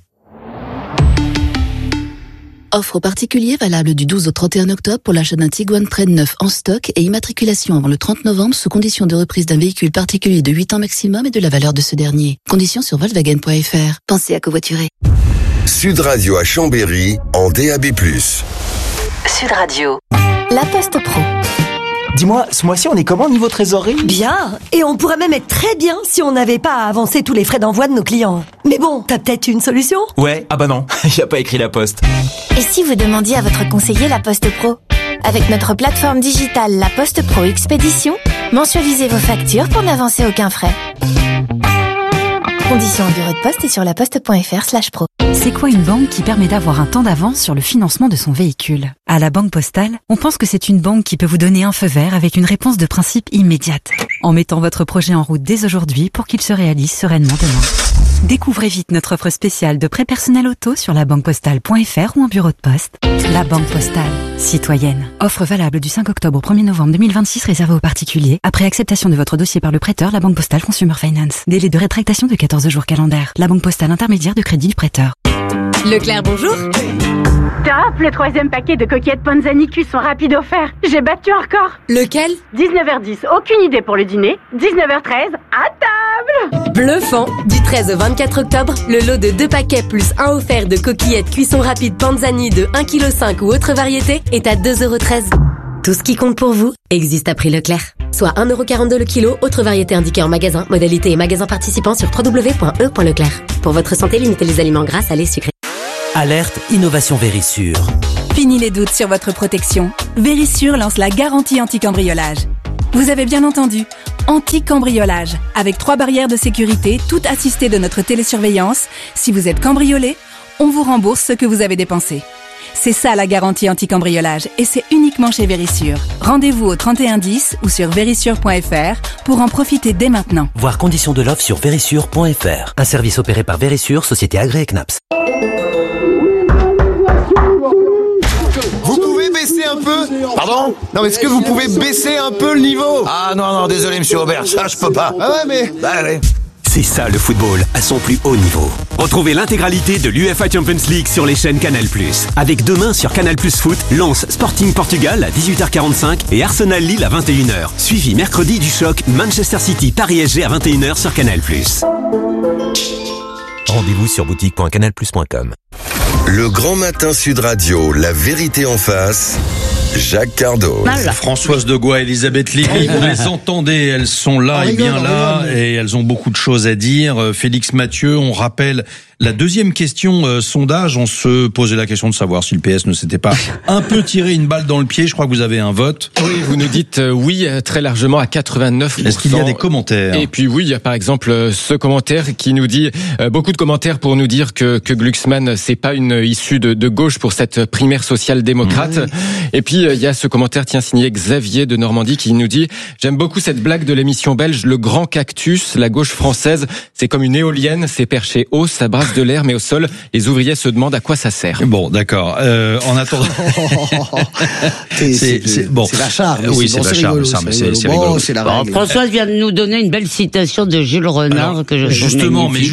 Offre aux particuliers valable du 12 au 31 octobre pour l'achat d'un Tiguan Trend neuf en stock et immatriculation avant le 30 novembre sous condition de reprise d'un véhicule particulier de 8 ans maximum et de la valeur de ce dernier. Conditions sur Volkswagen.fr. Pensez à covoiturer. Sud Radio à Chambéry en DAB+. Sud Radio. La Poste Pro. Dis-moi, ce mois-ci, on est comment niveau trésorerie? Bien. Et on pourrait même être très bien si on n'avait pas à avancer tous les frais d'envoi de nos clients. Mais bon, t'as peut-être une solution? Ouais, ah bah non, y a pas écrit La Poste. Et si vous demandiez à votre conseiller La Poste Pro? Avec notre plateforme digitale La Poste Pro Expédition, mensualisez vos factures pour n'avancer aucun frais. Conditions en bureau de poste et sur laposte.fr/pro. C'est quoi une banque qui permet d'avoir un temps d'avance sur le financement de son véhicule? À la Banque Postale, on pense que c'est une banque qui peut vous donner un feu vert avec une réponse de principe immédiate, en mettant votre projet en route dès aujourd'hui pour qu'il se réalise sereinement demain. Découvrez vite notre offre spéciale de prêt personnel auto sur labanquepostale.fr ou en bureau de poste. La Banque Postale, citoyenne. Offre valable du 5 octobre au 1er novembre 2026 réservée aux particuliers. Après acceptation de votre dossier par le prêteur, la Banque Postale Consumer Finance. Délai de rétractation de 14 jours calendaires. La Banque Postale intermédiaire de crédit du prêteur. Leclerc, bonjour. Top, le 3e paquet de coquillettes Panzani cuisson rapide offert. J'ai battu un record. Lequel? 19h10, aucune idée pour le dîner. 19h13, à table. Bluffant. Du 13 au 24 octobre, le lot de 2 paquets plus 1 offert de coquillettes cuisson rapide Panzani de 1,5 kg ou autre variété est à 2,13 €. Tout ce qui compte pour vous existe à prix Leclerc. Soit 1,42 € le kilo, autre variété indiquée en magasin. Modalité et magasin participants sur www.e.leclerc. Pour votre santé, limitez les aliments gras, salés, sucrés. Alerte Innovation Vérissure. Fini les doutes sur votre protection. Vérissure lance la garantie anti-cambriolage. Vous avez bien entendu, anti-cambriolage. Avec 3 barrières de sécurité, toutes assistées de notre télésurveillance. Si vous êtes cambriolé, on vous rembourse ce que vous avez dépensé. C'est ça la garantie anti-cambriolage et c'est uniquement chez Vérissure. Rendez-vous au 3110 ou sur vérissure.fr pour en profiter dès maintenant. Voir conditions de l'offre sur vérissure.fr. Un service opéré par Vérissure, société agréée CNAPS. Vous pouvez baisser un peu? Pardon? Non, mais est-ce que vous pouvez baisser un peu le niveau? Ah non, désolé monsieur Aubert, ça je peux pas. Ah ouais, mais... Bah allez. C'est ça le football, à son plus haut niveau. Retrouvez l'intégralité de l'UEFA Champions League sur les chaînes Canal+. Avec demain sur Canal+ Foot, Lens Sporting Portugal à 18h45 et Arsenal Lille à 21h. Suivi mercredi du choc Manchester City Paris SG à 21h sur Canal+. Rendez-vous sur boutique.canalplus.com. Le Grand Matin Sud Radio, la vérité en face. Jacques Cardos. Françoise de Gois, Elisabeth Lévy, vous les entendez, elles sont là et bien là, et elles ont beaucoup de choses à dire. Félix Mathieu, on rappelle la deuxième question sondage, on se posait la question de savoir si le PS ne s'était pas un peu tiré une balle dans le pied. Je crois que vous avez un vote. Oui, vous nous dites oui très largement à 89%. Est-ce qu'il y a des commentaires? Et puis oui, il y a par exemple ce commentaire qui nous dit, beaucoup de commentaires pour nous dire que Glucksmann, c'est pas une issue de gauche pour cette primaire social-démocrate. Et puis il y a ce commentaire, signé Xavier de Normandie qui nous dit, j'aime beaucoup cette blague de l'émission belge, le grand cactus, la gauche française, c'est comme une éolienne, c'est perché haut, ça brasse de l'air, mais au sol, les ouvriers se demandent à quoi ça sert. Bon, d'accord. En attendant, c'est la charme. Oui, c'est la charme. C'est rigolo. Françoise vient de nous donner une belle citation de Jules Renard. Alors, que je justement, magnifique.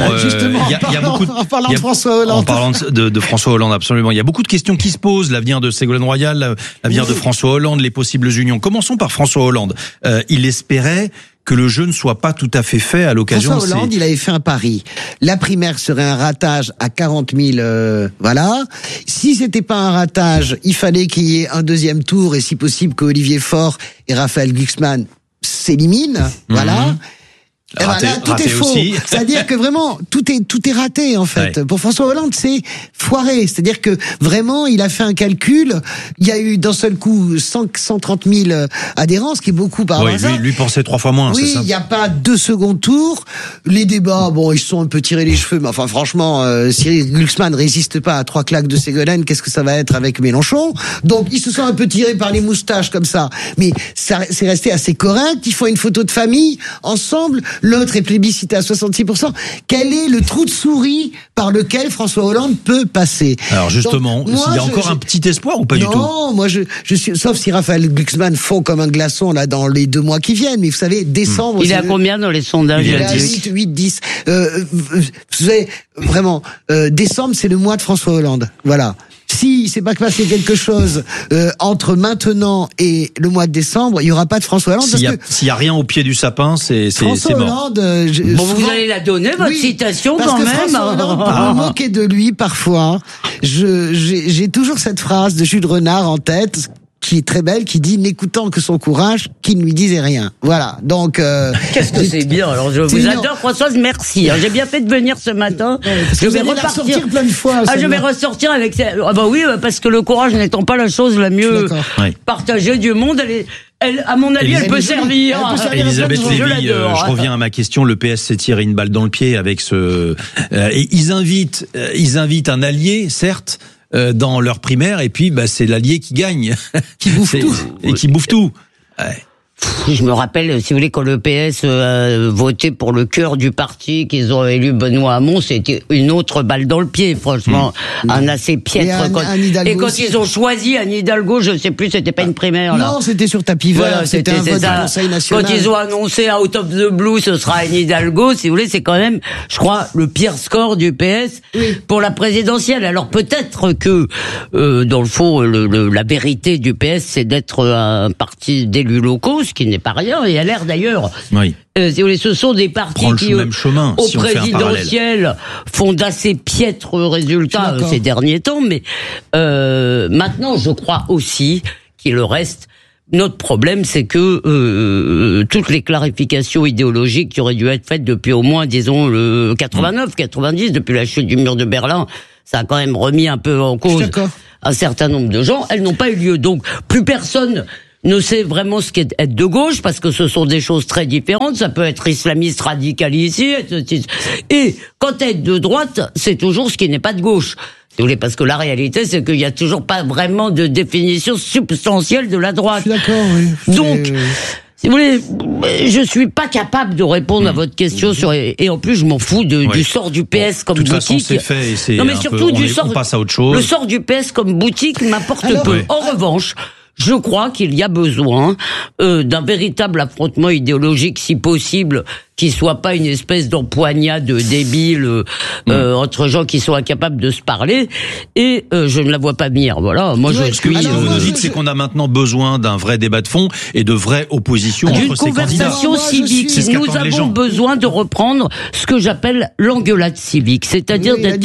il y a beaucoup en parlant de François Hollande. En parlant de François Hollande, absolument. Il y a beaucoup de questions qui se posent. L'avenir de Ségolène Royal, l'avenir de François Hollande, les possibles unions. Commençons par François Hollande. Il espérait que le jeu ne soit pas tout à fait fait à l'occasion François Hollande, il avait fait un pari. La primaire serait un ratage à 40 000, voilà. Si c'était pas un ratage, il fallait qu'il y ait un deuxième tour et si possible qu'Olivier Faure et Raphaël Glucksmann s'éliminent, voilà. Et raté, là, tout est faux. C'est-à-dire que vraiment, tout est raté, en fait. Ouais. Pour François Hollande, c'est foiré. C'est-à-dire que vraiment, il a fait un calcul. Il y a eu d'un seul coup 130 000 adhérents, ce qui est beaucoup par hasard. Oui, lui pensait 3 fois moins, oui, c'est ça. Il n'y a pas 2 seconds tour. Les débats, bon, ils se sont un peu tirés les cheveux, mais enfin, franchement, Cyril Glucksmann résiste pas à 3 claques de Ségolène. Qu'est-ce que ça va être avec Mélenchon? Donc, ils se sont un peu tirés par les moustaches, comme ça. Mais ça, c'est resté assez correct. Ils font une photo de famille, ensemble. L'autre est plébiscité à 66%. Quel est le trou de souris par lequel François Hollande peut passer? Alors justement, il y a encore un petit espoir ou pas du tout? Non, moi je suis, sauf si Raphaël Glucksmann fond comme un glaçon là dans les 2 mois qui viennent. Mais vous savez, décembre. Il est à combien dans les sondages? Il est à 8, 10. Vous savez, vraiment, décembre c'est le mois de François Hollande. Voilà. Si c'est pas passé quelque chose entre maintenant et le mois de décembre, il y aura pas de François Hollande. S'il y a rien au pied du sapin, c'est François Hollande. Bon, vous allez la donner votre citation parce quand que même. François Hollande, pour me moquer de lui parfois, j'ai toujours cette phrase de Jules Renard en tête, qui est très belle, qui dit n'écoutant que son courage, qu'il ne lui disait rien. Voilà. Donc qu'est-ce que c'est bien. Alors je vous adore Françoise, merci. J'ai bien fait de venir ce matin. Je vais repartir plein de fois. Je vais ressortir avec oui, parce que le courage n'étant pas la chose la mieux partagée du monde, elle, à mon avis, elle peut servir. Elisabeth Lévy, je reviens à ma question. Le PS s'est tiré une balle dans le pied avec ce. Et ils invitent un allié, certes, dans leur primaire, et puis c'est l'allié qui gagne, qui bouffe tout, et qui bouffe tout. Ouais. Je me rappelle, si vous voulez, quand le PS votait pour le cœur du parti, qu'ils ont élu Benoît Hamon, c'était une autre balle dans le pied, franchement. Un assez piètre. Et quand ils ont choisi Anne Hidalgo, je sais plus, c'était pas une primaire, là. Non, c'était sur tapis vert, voilà, c'était un vote du Conseil national. Quand ils ont annoncé out of the blue, ce sera Anne Hidalgo, si vous voulez, c'est quand même, je crois, le pire score du PS pour la présidentielle. Alors peut-être que, dans le fond, la vérité du PS, c'est d'être un parti d'élus locaux, ce qui n'est pas rien, et à l'air d'ailleurs. Oui. Si vous voulez, ce sont des partis qui, même chemin, au si présidentiel, font d'assez piètres résultats ces derniers temps, mais maintenant, je crois aussi qu'il reste. Notre problème, c'est que toutes les clarifications idéologiques qui auraient dû être faites depuis au moins, disons, le 89, 90, depuis la chute du mur de Berlin, ça a quand même remis un peu en cause un certain nombre de gens. Elles n'ont pas eu lieu, donc plus personne ne sait vraiment ce qu'est être de gauche, parce que ce sont des choses très différentes. Ça peut être islamiste radical ici, et quand être de droite, c'est toujours ce qui n'est pas de gauche. Si vous voulez, parce que la réalité, c'est qu'il y a toujours pas vraiment de définition substantielle de la droite. Je suis d'accord, oui. Donc, si vous voulez, je suis pas capable de répondre à votre question sur, et en plus, je m'en fous du sort du PS comme boutique. De toute façon, c'est fait, et c'est non, mais surtout on passe à autre chose. Le sort du PS comme boutique m'importe peu. En revanche, je crois qu'il y a besoin d'un véritable affrontement idéologique, si possible, qui soit pas une espèce d'empoignade débile entre gens qui sont incapables de se parler. Et je ne la vois pas venir. Voilà, moi je suis. Ce que vous dites, c'est qu'on a maintenant besoin d'un vrai débat de fond et de vraies oppositions entre ces candidats. D'une conversation civique. Nous avons besoin de reprendre ce que j'appelle l'engueulade civique, c'est-à-dire d'être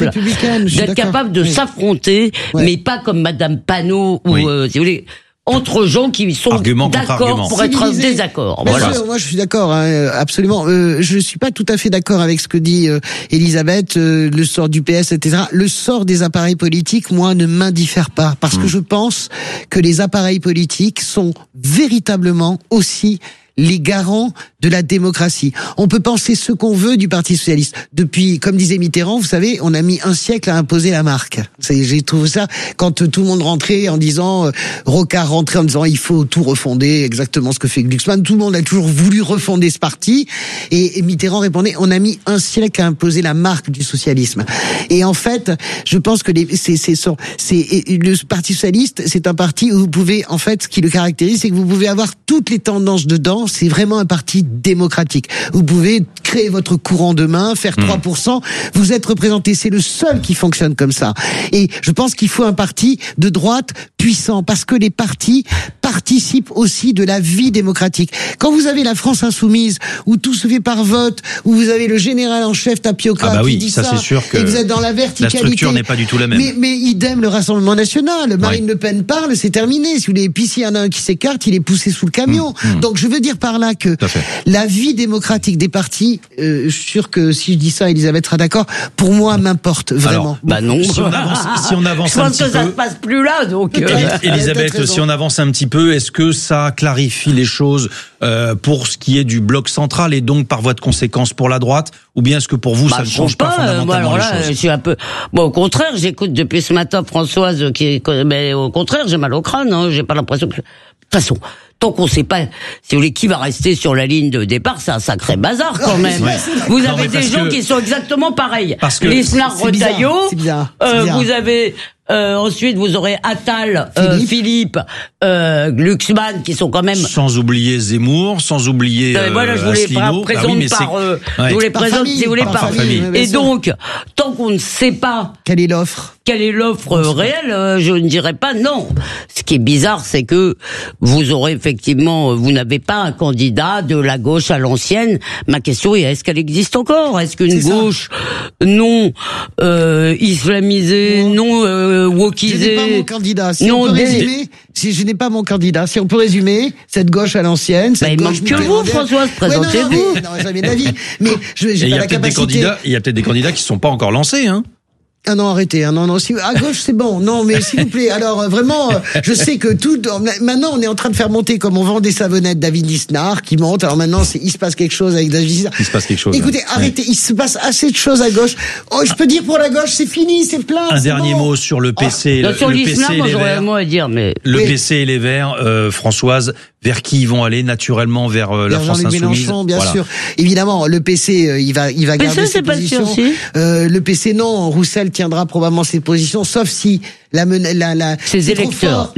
capable de s'affronter, mais pas comme Madame Panot ou si vous voulez. Entre gens qui sont d'accord pour être en désaccord. Voilà. Moi, je suis d'accord, absolument. Je suis pas tout à fait d'accord avec ce que dit Elisabeth, le sort du PS, etc. Le sort des appareils politiques, moi, ne m'indiffère pas, parce que je pense que les appareils politiques sont véritablement aussi les garants de la démocratie. On peut penser ce qu'on veut du Parti socialiste. Depuis, comme disait Mitterrand, vous savez, on a mis un siècle à imposer la marque. J'ai trouvé ça, quand tout le monde rentrait en disant, Rocard rentrait en disant, il faut tout refonder, exactement ce que fait Glucksmann. Tout le monde a toujours voulu refonder ce parti. Et Mitterrand répondait, on a mis un siècle à imposer la marque du socialisme. Et en fait, je pense que le Parti socialiste, c'est un parti où vous pouvez, en fait, ce qui le caractérise, c'est que vous pouvez avoir toutes les tendances dedans. C'est vraiment un parti démocratique. Vous pouvez créer votre courant demain, faire 3%, vous êtes représenté. C'est le seul qui fonctionne comme ça. Et je pense qu'il faut un parti de droite puissant, parce que les partis participent aussi de la vie démocratique. Quand vous avez la France insoumise, où tout se fait par vote, où vous avez le général en chef Tapioca qui dit ça, c'est sûr que et vous êtes dans la verticalité. La structure n'est pas du tout la même. Mais idem le Rassemblement national. Marine Le Pen parle, c'est terminé. Si vous voulez, puis s'il y en a un qui s'écarte, il est poussé sous le camion. Donc je veux dire par là que la vie démocratique des partis, je suis sûr que si je dis ça, Elisabeth sera d'accord, pour moi m'importe vraiment. Alors, non. Si on avance un petit peu. Je pense que ça se passe plus là, donc. Elisabeth, si on avance un petit peu, est-ce que ça clarifie les choses pour ce qui est du bloc central et donc par voie de conséquence pour la droite, ou bien est-ce que pour vous ça ne change pas fondamentalement les choses? Je suis un peu. Bon, au contraire, j'écoute depuis ce matin Françoise mais au contraire, j'ai mal au crâne. J'ai pas l'impression que. De toute façon, tant qu'on sait pas, si vous voulez, qui va rester sur la ligne de départ, c'est un sacré bazar quand même. Vous avez des gens qui sont exactement pareils. Lisnard Retailleau, vous avez ensuite vous aurez Attal, Philippe, Glucksmann, qui sont quand même. Sans oublier Zemmour, sans oublier voilà, je vous les présente si vous voulez par famille. Et donc, tant qu'on ne sait pas quelle est l'offre réelle, je ne dirais pas non. Ce qui est bizarre, c'est que vous aurez effectivement, vous n'avez pas un candidat de la gauche à l'ancienne. Ma question est, est-ce qu'elle existe encore? Est-ce qu'une gauche non islamisée, non wokisée? Je n'ai pas mon candidat. Si on peut résumer, si je n'ai pas mon candidat, si on peut résumer, cette gauche à l'ancienne, cette gauche. Il manque que vous, Françoise, présentez-vous. Non, jamais d'avis. Mais j'ai pas la capacité. Il y a peut-être des candidats qui ne sont pas encore lancés, hein. Ah non, arrêtez. Non. Si, à gauche, c'est bon. Non, mais s'il vous plaît. Alors, vraiment, je sais que maintenant, on est en train de faire monter, comme on vend des savonnettes, David Lisnard, qui monte. Alors maintenant, il se passe quelque chose avec David Lisnard. Il se passe quelque chose. Écoutez, arrêtez. Il se passe assez de choses à gauche. Oh, je peux dire pour la gauche, c'est fini, c'est plein. Un dernier mot sur le PC. Sur Lisnard, moi, j'aurais un mot à dire, mais. Le PC et les Verts, Françoise, vers qui ils vont aller naturellement vers la France Jean-Luc Insoumise. Mélenchon, bien sûr. Évidemment, le PC, il va garder ses positions. Le PC, non. Roussel tiendra probablement ses positions, sauf si les électeurs,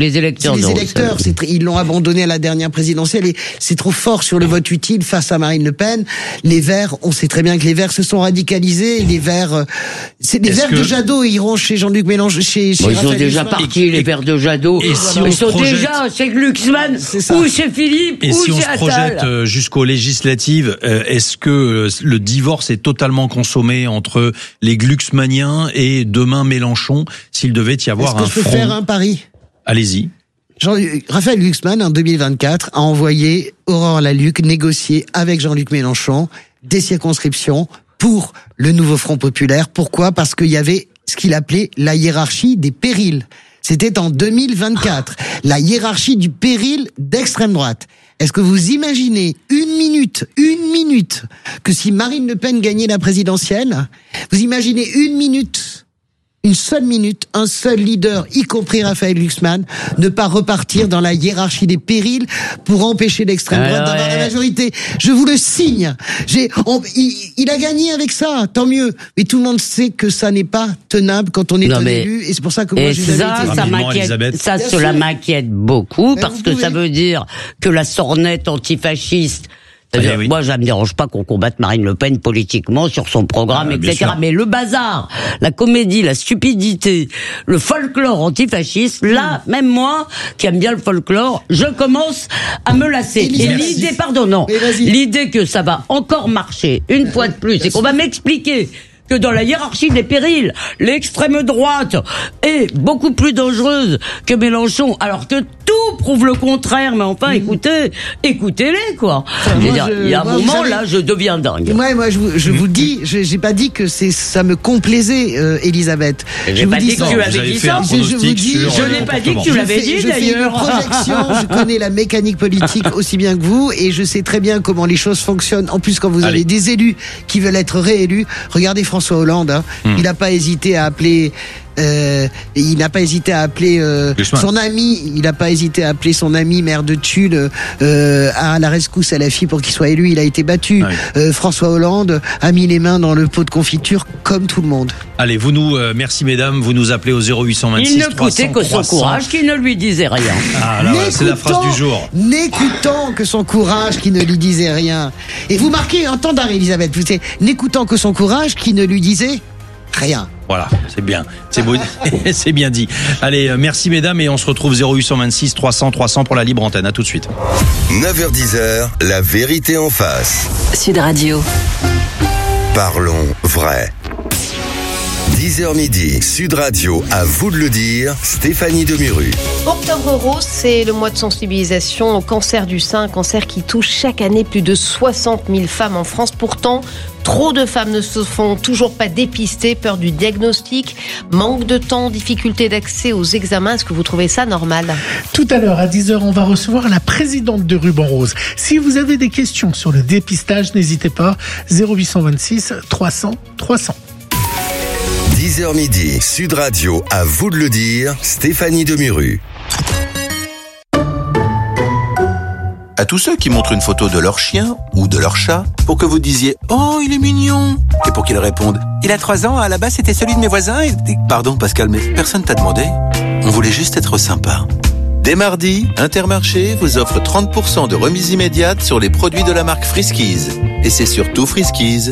ils l'ont abandonné à la dernière présidentielle et c'est trop fort sur le vote utile face à Marine Le Pen. Les Verts, on sait très bien que les Verts se sont radicalisés. Les Verts, c'est des Verts de Jadot, ils iront chez Jean-Luc Mélenchon, chez ils sont déjà partis, les Verts de Jadot. Et si ils sont déjà chez Glucksmann, ou chez Philippe, et ou si on chez se Attal. projette jusqu'aux législatives, est-ce que le divorce est totalement consommé entre les Glucksmanniens et demain Mélenchon, s'il devait y avoir un front? Est-ce que je peux faire un pari? Allez-y. Raphaël Glucksmann, en 2024, a envoyé Aurore Lalucq négocier avec Jean-Luc Mélenchon des circonscriptions pour le nouveau Front populaire. Pourquoi? Parce qu'il y avait ce qu'il appelait la hiérarchie des périls. C'était en 2024. La hiérarchie du péril d'extrême droite. Est-ce que vous imaginez une minute, que si Marine Le Pen gagnait la présidentielle, vous imaginez une seule minute, un seul leader, y compris Raphaël Glucksmann, ne pas repartir dans la hiérarchie des périls pour empêcher l'extrême droite d'avoir la majorité. Je vous le signe. Il a gagné avec ça, tant mieux. Mais tout le monde sait que ça n'est pas tenable quand on est un élu, et c'est pour ça que moi cela m'inquiète beaucoup, parce que ça veut dire que la sornette antifasciste. Moi, ça me dérange pas qu'on combatte Marine Le Pen politiquement sur son programme, etc. Mais le bazar, la comédie, la stupidité, le folklore antifasciste, là, même moi, qui aime bien le folklore, je commence à me lasser. Et l'idée que ça va encore marcher, une fois de plus, et qu'on va m'expliquer que dans la hiérarchie des périls, l'extrême droite est beaucoup plus dangereuse que Mélenchon, alors que tout prouve le contraire. Mais enfin, écoutez-les, quoi. Il y a un moment, là, je deviens dingue. Moi, je vous dis, j'ai pas dit que ça me complaisait, Elisabeth. J'ai pas dit que tu avais dit ça. Je n'ai pas dit que tu l'avais dit, d'ailleurs. Je fais une projection, je connais la mécanique politique aussi bien que vous, et je sais très bien comment les choses fonctionnent. En plus, quand vous avez des élus qui veulent être réélus, regardez François Hollande, il n'a pas hésité à appeler son ami maire de Tulle à la rescousse à la fille pour qu'il soit élu. Il a été battu. François Hollande a mis les mains dans le pot de confiture comme tout le monde. Allez, merci mesdames, vous nous appelez au 0826 il ne coûtait que son courage qui ne lui disait rien. C'est la phrase du jour. N'écoutant que son courage qui ne lui disait rien. Et vous marquez un temps d'arrêt, Elisabeth. Vous savez, n'écoutant que son courage qui ne lui disait rien. Voilà, c'est bien. C'est beau, c'est bien dit. Allez, merci mesdames, et on se retrouve 0826 300 300 pour la libre antenne. À tout de suite. 9h-10h, la vérité en face. Sud Radio. Parlons vrai. 10h midi, Sud Radio, à vous de le dire, Stéphanie Demuru. Octobre rose, c'est le mois de sensibilisation au cancer du sein, un cancer qui touche chaque année plus de 60 000 femmes en France. Pourtant, trop de femmes ne se font toujours pas dépister, peur du diagnostic, manque de temps, difficulté d'accès aux examens. Est-ce que vous trouvez ça normal ? Tout à l'heure, à 10h, on va recevoir la présidente de Ruban Rose. Si vous avez des questions sur le dépistage, n'hésitez pas, 0826 300 300. 10h midi, Sud Radio, à vous de le dire, Stéphanie Demuru. À tous ceux qui montrent une photo de leur chien ou de leur chat pour que vous disiez « Oh, il est mignon !» et pour qu'ils répondent « Il a 3 ans, à la base c'était celui de mes voisins et... » Pardon Pascal, mais personne t'a demandé. On voulait juste être sympa. Dès mardi, Intermarché vous offre 30% de remise immédiate sur les produits de la marque Friskies. Et c'est surtout Friskies.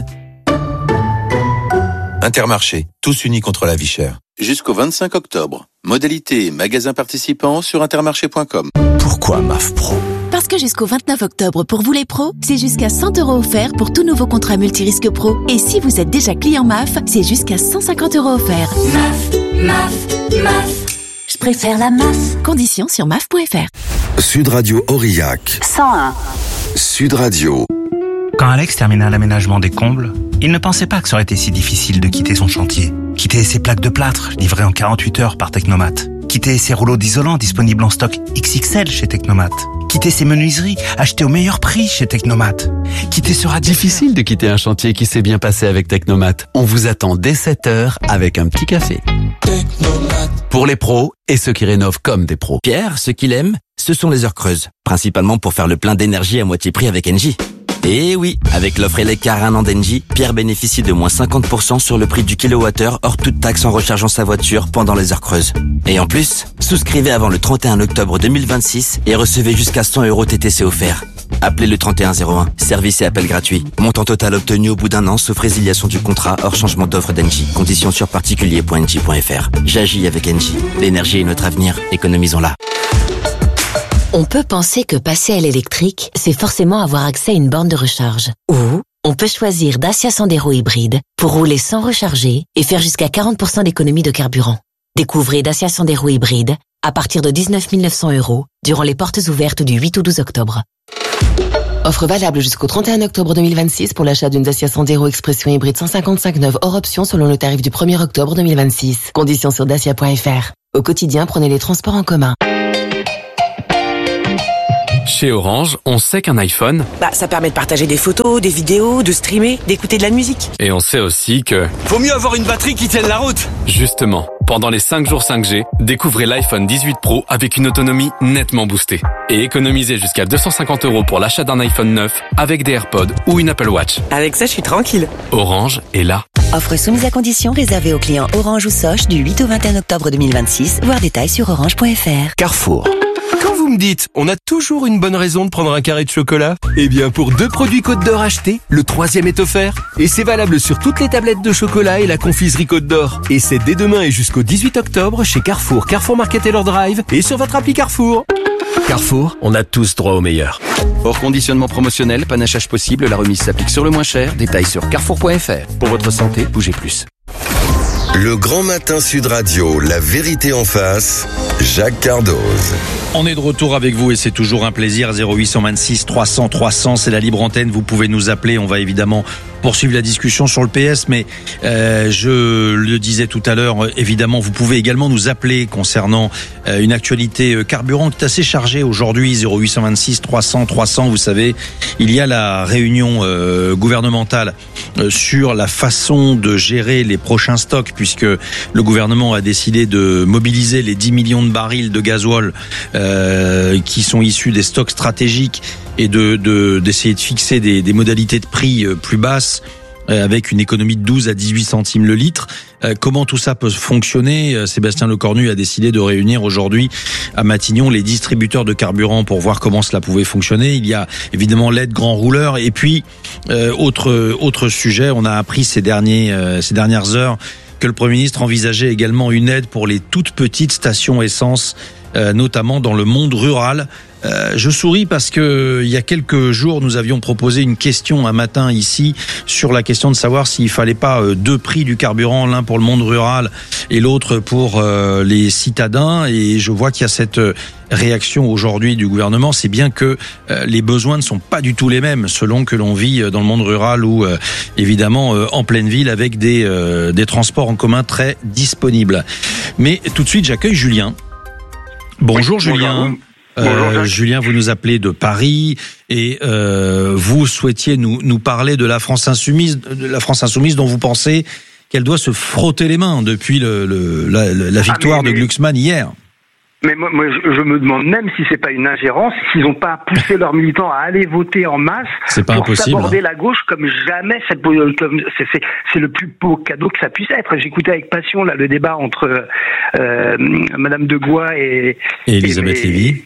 Intermarché, tous unis contre la vie chère. Jusqu'au 25 octobre. Modalité et magasins participants sur intermarché.com. Pourquoi MAF Pro ? Parce que jusqu'au 29 octobre, pour vous les pros, c'est jusqu'à 100 € offerts pour tout nouveau contrat multirisque pro. Et si vous êtes déjà client MAF, c'est jusqu'à 150 € offerts. MAF. Je préfère la MAF. Conditions sur MAF.fr. Sud Radio Aurillac. 101. Sud Radio. Quand Alex termina l'aménagement des combles, il ne pensait pas que ça aurait été si difficile de quitter son chantier. Quitter ses plaques de plâtre, livrées en 48 heures par Technomat. Quitter ses rouleaux d'isolant disponibles en stock XXL chez Technomat. Quitter ses menuiseries, achetées au meilleur prix chez Technomat. Quitter ce radiateur. Difficile de quitter un chantier qui s'est bien passé avec Technomat. On vous attend dès 7h avec un petit café. Technomat. Pour les pros et ceux qui rénovent comme des pros. Pierre, ce qu'il aime, ce sont les heures creuses, principalement pour faire le plein d'énergie à moitié prix avec Engie. Et oui, avec l'offre Elecar 1 an d'Engie, Pierre bénéficie de moins 50% sur le prix du kilowattheure hors toute taxe en rechargeant sa voiture pendant les heures creuses. Et en plus, souscrivez avant le 31 octobre 2026 et recevez jusqu'à 100 € TTC offerts. Appelez le 3101, service et appel gratuit. Montant total obtenu au bout d'un an, sauf résiliation du contrat hors changement d'offre d'Engie. Conditions sur particulier.engie.fr. J'agis avec Engie. L'énergie est notre avenir, économisons-la. On peut penser que passer à l'électrique, c'est forcément avoir accès à une borne de recharge. Ou on peut choisir Dacia Sandero hybride pour rouler sans recharger et faire jusqu'à 40% d'économie de carburant. Découvrez Dacia Sandero hybride à partir de 19 900 € durant les portes ouvertes du 8 au 12 octobre. Offre valable jusqu'au 31 octobre 2026 pour l'achat d'une Dacia Sandero Expression hybride 155 neuve hors option selon le tarif du 1er octobre 2026. Conditions sur dacia.fr. Au quotidien, prenez les transports en commun. Chez Orange, on sait qu'un iPhone, ça permet de partager des photos, des vidéos, de streamer, d'écouter de la musique. Et on sait aussi que... Faut mieux avoir une batterie qui tienne la route. Justement, pendant les 5 jours 5G, découvrez l'iPhone 18 Pro avec une autonomie nettement boostée. Et économisez jusqu'à 250 € pour l'achat d'un iPhone 9 avec des AirPods ou une Apple Watch. Avec ça, je suis tranquille. Orange est là. Offre soumise à condition réservée aux clients Orange ou Soch du 8 au 21 octobre 2026. Voir détails sur orange.fr. Carrefour. Quand vous me dites, on a toujours une bonne raison de prendre un carré de chocolat, eh bien pour 2 produits Côte d'Or achetés, le 3e est offert. Et c'est valable sur toutes les tablettes de chocolat et la confiserie Côte d'Or. Et c'est dès demain et jusqu'au 18 octobre chez Carrefour, Carrefour Market et leur Drive et sur votre appli Carrefour. Carrefour, on a tous droit au meilleur. Hors conditionnement promotionnel, panachage possible, la remise s'applique sur le moins cher. Détails sur carrefour.fr. Pour votre santé, bougez plus. Le Grand Matin Sud Radio, la vérité en face, Jacques Cardoz. On est de retour avec vous et c'est toujours un plaisir. 0826 300 300, c'est la libre antenne. Vous pouvez nous appeler. On va évidemment poursuivre la discussion sur le PS, mais je le disais tout à l'heure, évidemment, vous pouvez également nous appeler concernant une actualité carburant qui est assez chargée aujourd'hui. 0826 300 300. Vous savez, il y a la réunion gouvernementale sur la façon de gérer les prochains stocks, puisque le gouvernement a décidé de mobiliser les 10 millions de barils de gasoil qui sont issus des stocks stratégiques et d'essayer de fixer des modalités de prix plus basses avec une économie de 12 à 18 centimes le litre. Comment tout ça peut fonctionner? Sébastien Lecornu a décidé de réunir aujourd'hui à Matignon les distributeurs de carburant pour voir comment cela pouvait fonctionner. Il y a évidemment l'aide grand rouleur et puis autre sujet, on a appris ces dernières heures que le Premier ministre envisageait également une aide pour les toutes petites stations essence, notamment dans le monde rural. Je souris parce que il y a quelques jours, nous avions proposé une question un matin ici sur la question de savoir s'il fallait pas 2 prix du carburant, l'un pour le monde rural et l'autre pour les citadins. Et je vois qu'il y a cette réaction aujourd'hui du gouvernement. C'est bien que les besoins ne sont pas du tout les mêmes selon que l'on vit dans le monde rural ou évidemment en pleine ville avec des transports en commun très disponibles. Mais tout de suite, j'accueille Julien. Bonjour Julien. Julien, vous nous appelez de Paris et vous souhaitiez nous parler de la France insoumise, dont vous pensez qu'elle doit se frotter les mains depuis la victoire de Glucksmann hier. Mais moi, je me demande même si c'est pas une ingérence, s'ils n'ont pas poussé leurs militants à aller voter en masse pour s'aborder la gauche comme jamais. C'est le plus beau cadeau que ça puisse être. J'écoutais avec passion là le débat entre Madame de Gois et Elisabeth Lévy.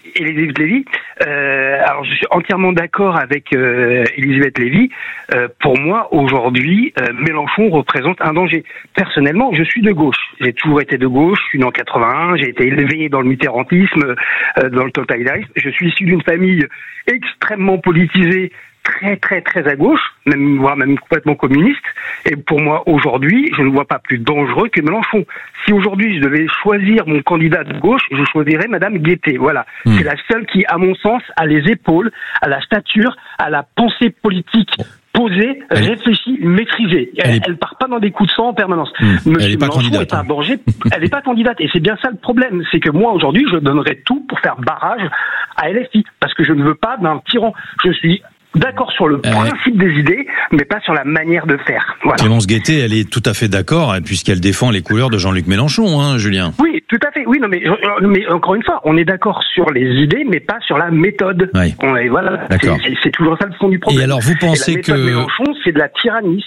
Alors je suis entièrement d'accord avec Elisabeth Lévy. Pour moi, aujourd'hui, Mélenchon représente un danger. Personnellement, je suis de gauche. J'ai toujours été de gauche. Je suis né en 81. J'ai été élevé dans le mitterrandisme, dans le totalitarisme. Je suis issu d'une famille extrêmement politisée, très très très à gauche, voire même complètement communiste. Et pour moi, aujourd'hui, je ne vois pas plus dangereux que Mélenchon. Si aujourd'hui je devais choisir mon candidat de gauche, je choisirais Madame Guettet. Voilà. C'est la seule qui, à mon sens, a les épaules, a la stature, a la pensée politique posée, réfléchie, maîtrisée. Elle part pas dans des coups de sang en permanence. Monsieur Mélenchon est un danger. Elle n'est pas candidate. Et c'est bien ça le problème. C'est que moi, aujourd'hui, je donnerais tout pour faire barrage à LFI. Parce que je ne veux pas d'un tyran. Je suis d'accord sur le principe des idées, mais pas sur la manière de faire. Voilà. Clémence Guettet, elle est tout à fait d'accord, puisqu'elle défend les couleurs de Jean-Luc Mélenchon, hein, Julien. Oui, tout à fait. Oui, non, mais encore une fois, on est d'accord sur les idées, mais pas sur la méthode. Oui. Et voilà. D'accord. C'est toujours ça le fond du problème. Et alors, vous pensez la méthode Mélenchon, c'est de la tyrannie.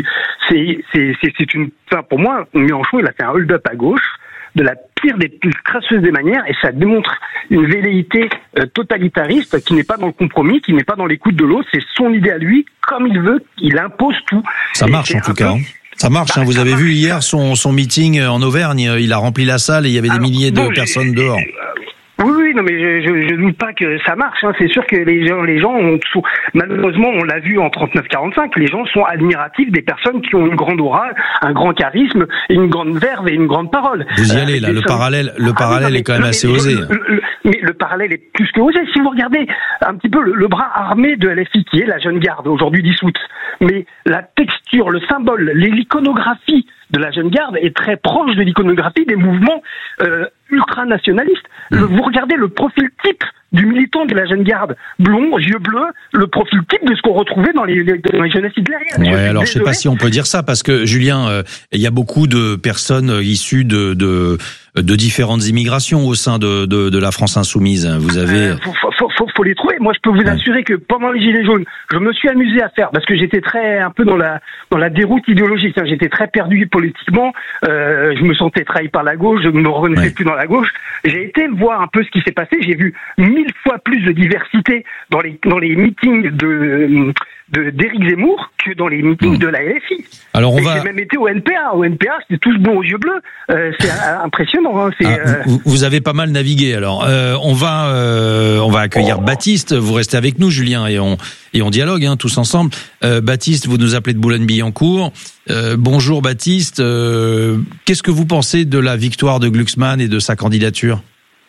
Pour moi, Mélenchon, il a fait un hold-up à gauche, de la pire des plus crasseuses des manières, et ça démontre une velléité totalitariste qui n'est pas dans le compromis, qui n'est pas dans l'écoute de l'autre. C'est son idée à lui, comme il veut, il impose tout. Ça marche en tout cas. Ça marche. Vous avez vu hier son meeting en Auvergne, il a rempli la salle et il y avait des milliers de personnes dehors. Oui, non, mais je doute pas que ça marche. Hein. C'est sûr que les gens sont, malheureusement, on l'a vu en 39-45, les gens sont admiratifs des personnes qui ont une grande aura, un grand charisme, une grande verve et une grande parole. Vous y allez là, le parallèle est quand même assez osé. Mais le parallèle est plus que osé. Si vous regardez un petit peu le bras armé de LFI, qui est la Jeune Garde, aujourd'hui dissoute, mais la texture, le symbole, l'iconographie de la Jeune Garde est très proche de l'iconographie des mouvements ultranationalistes. Vous regardez le profil type du militant de la Jeune Garde, blond, yeux bleus, le profil type de ce qu'on retrouvait dans les jeunesses hitlériennes. Ouais, alors je sais pas si on peut dire ça, parce que Julien, il y a beaucoup de personnes issues de différentes immigrations au sein de la France insoumise. Vous avez faut les trouver. Moi, je peux vous assurer que pendant les Gilets jaunes, je me suis amusé à faire, parce que j'étais un peu dans la déroute idéologique. Hein. J'étais très perdu politiquement. Je me sentais trahi par la gauche. Je ne me reconnaissais plus dans la gauche. J'ai été voir un peu ce qui s'est passé. J'ai vu 1000 fois plus de diversité dans les meetings d'Éric Zemmour que dans les meetings de la LFI. Alors j'ai même été au NPA. Au NPA, c'était tous blonds aux yeux bleus. C'est impressionnant. Hein. Vous avez pas mal navigué. Alors, on va accueillir Baptiste. Vous restez avec nous, Julien, et on dialogue tous ensemble. Baptiste, vous nous appelez de Boulogne-Billancourt. Bonjour Baptiste. Qu'est-ce que vous pensez de la victoire de Glucksmann et de sa candidature ?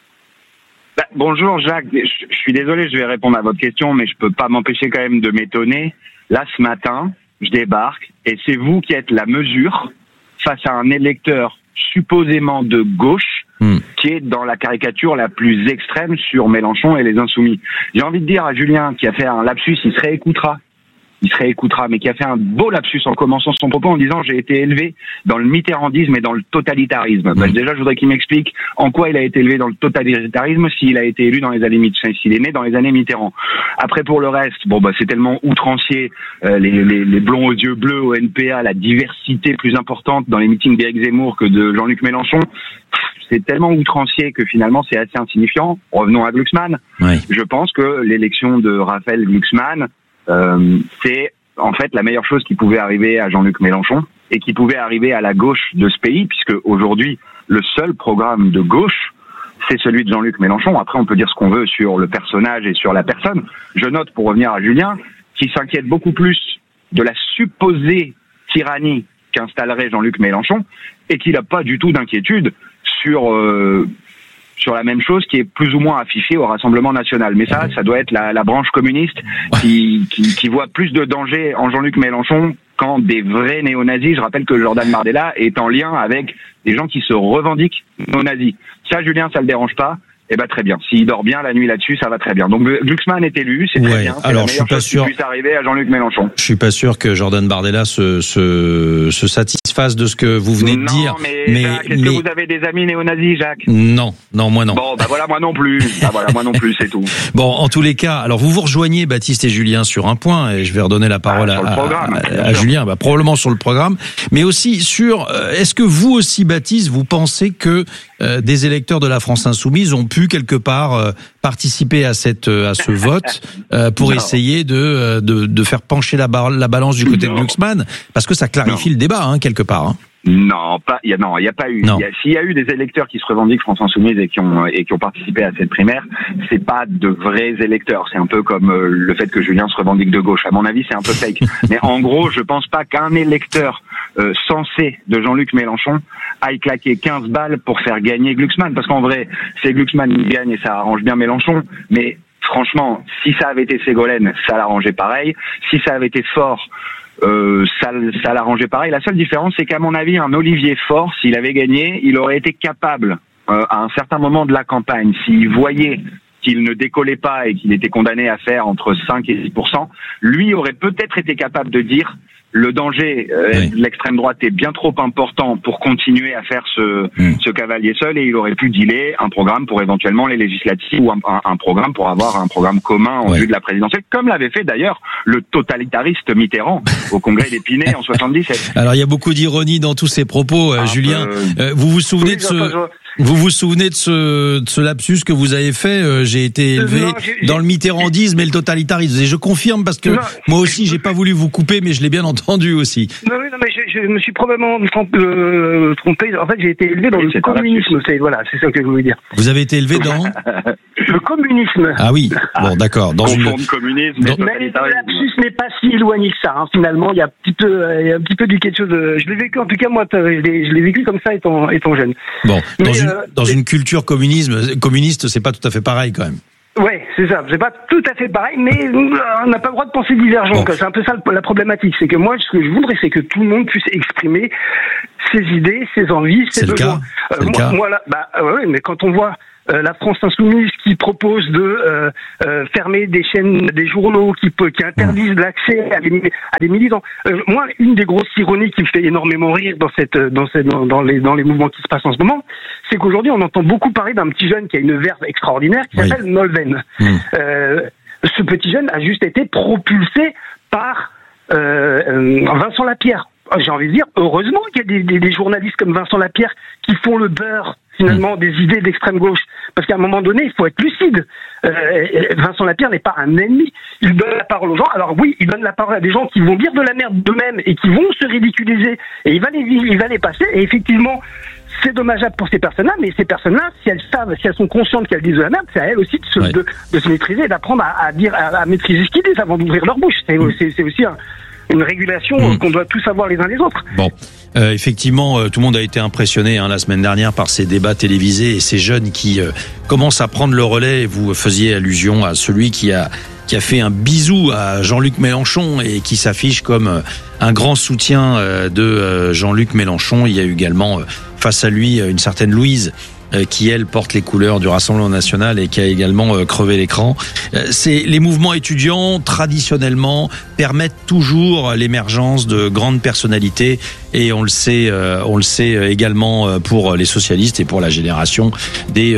Bonjour Jacques, je suis désolé, je vais répondre à votre question, mais je peux pas m'empêcher quand même de m'étonner. Là, ce matin, je débarque et c'est vous qui êtes la mesure face à un électeur supposément de gauche qui est dans la caricature la plus extrême sur Mélenchon et les Insoumis. J'ai envie de dire à Julien qui a fait un lapsus, il se réécoutera, mais qui a fait un beau lapsus en commençant son propos en disant « j'ai été élevé dans le mitterrandisme et dans le totalitarisme ». Déjà, je voudrais qu'il m'explique en quoi il a été élevé dans le totalitarisme s'il a été élu dans les années s'il est né dans les années Mitterrand. Après, pour le reste, c'est tellement outrancier, les blonds aux yeux bleus au NPA, la diversité plus importante dans les meetings d'Éric Zemmour que de Jean-Luc Mélenchon. C'est tellement outrancier que finalement c'est assez insignifiant. Revenons à Glucksmann. Oui. Je pense que l'élection de Raphaël Glucksmann, c'est en fait la meilleure chose qui pouvait arriver à Jean-Luc Mélenchon et qui pouvait arriver à la gauche de ce pays, puisque aujourd'hui le seul programme de gauche c'est celui de Jean-Luc Mélenchon. Après on peut dire ce qu'on veut sur le personnage et sur la personne. Je note, pour revenir à Julien, qui s'inquiète beaucoup plus de la supposée tyrannie qu'installerait Jean-Luc Mélenchon et qu'il n'a pas du tout d'inquiétude sur la même chose qui est plus ou moins affichée au Rassemblement national. Mais ça doit être la branche communiste qui voit plus de danger en Jean-Luc Mélenchon qu'en des vrais néo-nazis. Je rappelle que Jordan Bardella est en lien avec des gens qui se revendiquent néo-nazis. Ça, Julien, ça le dérange pas. Eh ben très bien. S'il dort bien la nuit là-dessus, ça va très bien. Donc Glucksmann est élu, c'est très bien. C'est alors, la meilleure chose qui puisse arriver à Jean-Luc Mélenchon. Je suis pas sûr que Jordan Bardella se satisfasse de ce que vous venez de dire. Mais est-ce que vous avez des amis néo-nazis, Jacques ? Non, moi non. Bon, voilà, moi non plus. Moi non plus, c'est tout. Bon, en tous les cas, alors vous rejoignez Baptiste et Julien sur un point, et je vais redonner la parole à Julien, probablement sur le programme, mais aussi sur, est-ce que vous aussi, Baptiste, vous pensez que des électeurs de la France insoumise ont pu quelque part participer à ce vote pour essayer de faire pencher la balance du côté de Glucksmann, parce que ça clarifie le débat quelque part. Non, il y a pas eu. S'il y a eu des électeurs qui se revendiquent France Insoumise et qui ont participé à cette primaire, c'est pas de vrais électeurs. C'est un peu comme le fait que Julien se revendique de gauche. À mon avis, c'est un peu fake. Mais en gros, je pense pas qu'un électeur sensé de Jean-Luc Mélenchon aille claquer 15 balles pour faire gagner Glucksmann. Parce qu'en vrai, c'est Glucksmann qui gagne et ça arrange bien Mélenchon. Mais franchement, si ça avait été Ségolène, ça l'arrangeait pareil. Si ça avait été Faure, ça l'arrangeait pareil. La seule différence, c'est qu'à mon avis, un Olivier Faure, s'il avait gagné, il aurait été capable, à un certain moment de la campagne, s'il voyait qu'il ne décollait pas et qu'il était condamné à faire entre 5 et 10%, lui aurait peut-être été capable de dire le danger de l'extrême droite est bien trop important pour continuer à faire ce cavalier seul, et il aurait pu dealer un programme pour éventuellement les législatives ou un programme pour avoir un programme commun en vue de la présidentielle, comme l'avait fait d'ailleurs le totalitariste Mitterrand au congrès d'Épinay en 77. Alors il y a beaucoup d'ironie dans tous ces propos, Julien. Vous vous souvenez de ce lapsus que vous avez fait? J'ai été élevé dans le mitterrandisme et le totalitarisme. Et je confirme parce que moi aussi, j'ai pas voulu vous couper, mais je l'ai bien entendu aussi. Non, mais je me suis probablement trompé. En fait, j'ai été élevé dans le communisme. Voilà, c'est ça que je voulais dire. Vous avez été élevé dans le communisme. Ah oui. Bon, d'accord. Dans communisme. Mais le lapsus n'est pas si éloigné que ça. Hein. Finalement, il y a un petit peu du quelque chose. Je l'ai vécu. En tout cas, moi, je l'ai vécu comme ça étant jeune. Bon. Dans une culture communiste, c'est pas tout à fait pareil quand même. Ouais, c'est ça. C'est pas tout à fait pareil, mais on n'a pas le droit de penser divergent. C'est un peu ça la problématique. C'est que moi, ce que je voudrais, c'est que tout le monde puisse exprimer ses idées, ses envies, ses besoins. Oui, mais quand on voit la France insoumise qui propose de fermer des chaînes, des journaux, qui interdisent l'accès à des militants. Moi, une des grosses ironies qui me fait énormément rire dans les mouvements qui se passent en ce moment, c'est qu'aujourd'hui, on entend beaucoup parler d'un petit jeune qui a une verve extraordinaire qui s'appelle Nolwenn. Ce petit jeune a juste été propulsé par Vincent Lapierre. J'ai envie de dire, heureusement qu'il y a des journalistes comme Vincent Lapierre qui font le beurre finalement des idées d'extrême gauche, parce qu'à un moment donné il faut être lucide. Vincent Lapierre n'est pas un ennemi, il donne la parole aux gens. Alors oui, il donne la parole à des gens qui vont dire de la merde d'eux-mêmes et qui vont se ridiculiser, et il va les passer, et effectivement c'est dommageable pour ces personnes-là, mais ces personnes-là, si elles sont conscientes qu'elles disent de la merde, c'est à elles aussi de se maîtriser et d'apprendre à maîtriser ce qu'ils disent avant d'ouvrir leur bouche. C'est aussi une régulation qu'on doit tous avoir les uns les autres. Bon, effectivement, tout le monde a été impressionné la semaine dernière par ces débats télévisés et ces jeunes qui commencent à prendre le relais. Vous faisiez allusion à celui qui a fait un bisou à Jean-Luc Mélenchon et qui s'affiche comme un grand soutien de Jean-Luc Mélenchon. Il y a également face à lui une certaine Louise qui elle porte les couleurs du Rassemblement national et qui a également crevé l'écran. Les mouvements étudiants traditionnellement permettent toujours l'émergence de grandes personnalités, et on le sait également pour les socialistes et pour la génération des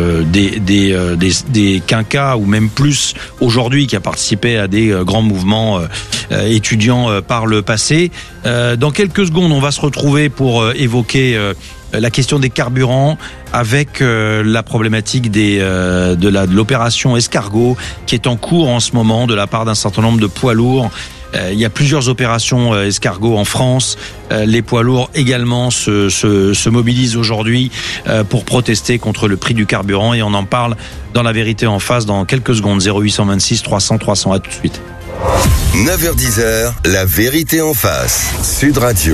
quinquas, ou même plus aujourd'hui, qui a participé à des grands mouvements étudiants par le passé. Dans quelques secondes, on va se retrouver pour évoquer la question des carburants, avec la problématique de l'opération Escargot qui est en cours en ce moment de la part d'un certain nombre de poids lourds. Il y a plusieurs opérations Escargot en France. Les poids lourds également se mobilisent aujourd'hui pour protester contre le prix du carburant, et on en parle dans La Vérité en face dans quelques secondes. 0826 300 300. À tout de suite. 9h-10h, La Vérité en face. Sud Radio.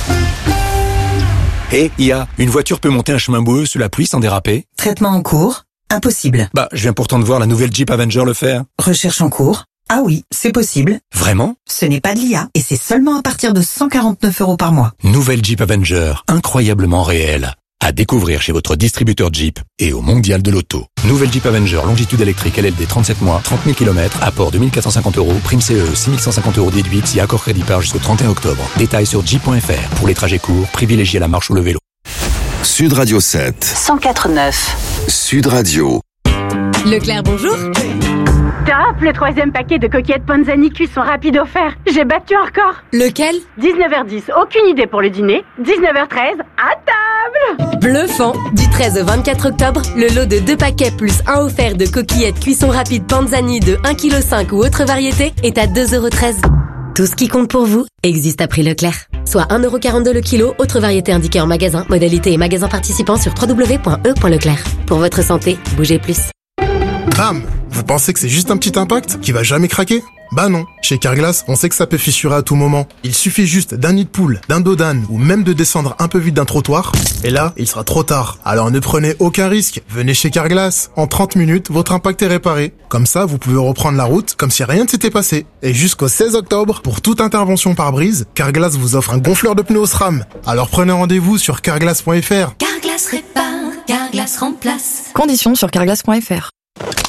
IA, une voiture peut monter un chemin boueux sous la pluie sans déraper? Traitement en cours? Impossible. Je viens pourtant de voir la nouvelle Jeep Avenger le faire. Recherche en cours? Ah oui, c'est possible. Vraiment? Ce n'est pas de l'IA, et c'est seulement à partir de 149 € par mois. Nouvelle Jeep Avenger, incroyablement réelle. À découvrir chez votre distributeur Jeep et au Mondial de l'Auto. Nouvelle Jeep Avenger, longitude électrique LLD 37 mois, 30 000 km, apport 2450 €, prime CE 6150 € déduite si accord crédit par jusqu'au 31 octobre. Détails sur jeep.fr. Pour les trajets courts, privilégiez la marche ou le vélo. Sud Radio 7. 104.9. Sud Radio. Leclerc, bonjour. Top, le 3e paquet de coquillettes Panzani cuisson rapide offert. J'ai battu un record. Lequel? 19h10, aucune idée pour le dîner. 19h13, à table. Bluffant. Du 13 au 24 octobre, le lot de 2 paquets plus 1 offert de coquillettes cuisson rapide Panzani de 1,5 kg ou autre variété est à 2,13 €. Tout ce qui compte pour vous existe à prix Leclerc. Soit 1,42 € le kilo, autre variété indiquée en magasin, modalité et magasin participant sur www.e.leclerc. Pour votre santé, bougez plus. Bam! Vous pensez que c'est juste un petit impact qui va jamais craquer? Bah non. Chez Carglass, on sait que ça peut fissurer à tout moment. Il suffit juste d'un nid de poule, d'un dos d'âne ou même de descendre un peu vite d'un trottoir. Et là, il sera trop tard. Alors ne prenez aucun risque. Venez chez Carglass. En 30 minutes, votre impact est réparé. Comme ça, vous pouvez reprendre la route comme si rien ne s'était passé. Et jusqu'au 16 octobre, pour toute intervention par brise, Carglass vous offre un gonfleur de pneus SRAM. Alors prenez rendez-vous sur carglass.fr. Carglass répare, Carglass remplace. Conditions sur carglass.fr.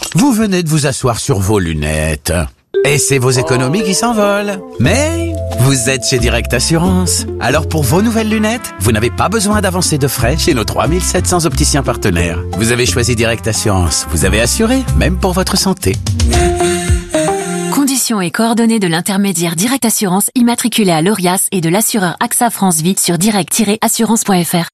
Vous venez de vous asseoir sur vos lunettes. Et c'est vos économies qui s'envolent. Mais vous êtes chez Direct Assurance. Alors pour vos nouvelles lunettes, vous n'avez pas besoin d'avancer de frais chez nos 3700 opticiens partenaires. Vous avez choisi Direct Assurance. Vous avez assuré, même pour votre santé. Conditions et coordonnées de l'intermédiaire Direct Assurance immatriculé à l'ORIAS et de l'assureur AXA France Vie sur direct-assurance.fr.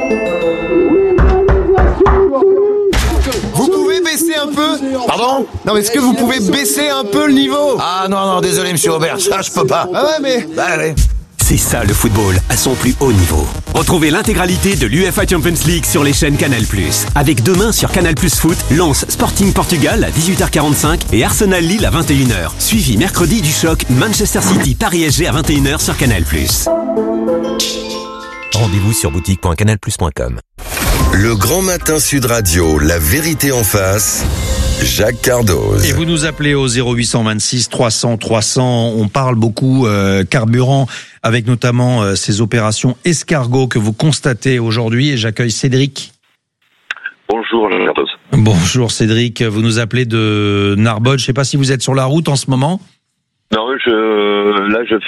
Vous pouvez baisser un peu? Pardon? Non, mais est-ce que vous pouvez baisser un peu le niveau? Ah non, désolé monsieur Aubert, ça je peux pas. Ah ouais, mais... Bah allez. C'est ça le football, à son plus haut niveau. Retrouvez l'intégralité de l'UEFA Champions League sur les chaînes Canal+. Avec demain sur Canal+ Foot, Lens Sporting Portugal à 18h45 et Arsenal Lille à 21h. Suivi mercredi du choc Manchester City Paris SG à 21h sur Canal+. Rendez-vous sur boutique.canalplus.com. Le Grand Matin Sud Radio, la vérité en face, Jacques Cardoz. Et vous nous appelez au 0826 300 300. On parle beaucoup carburant avec notamment ces opérations escargot que vous constatez aujourd'hui. Et j'accueille Cédric. Bonjour Jacques Cardoz. Bonjour Cédric, vous nous appelez de Narbonne. Je ne sais pas si vous êtes sur la route en ce moment. Non, je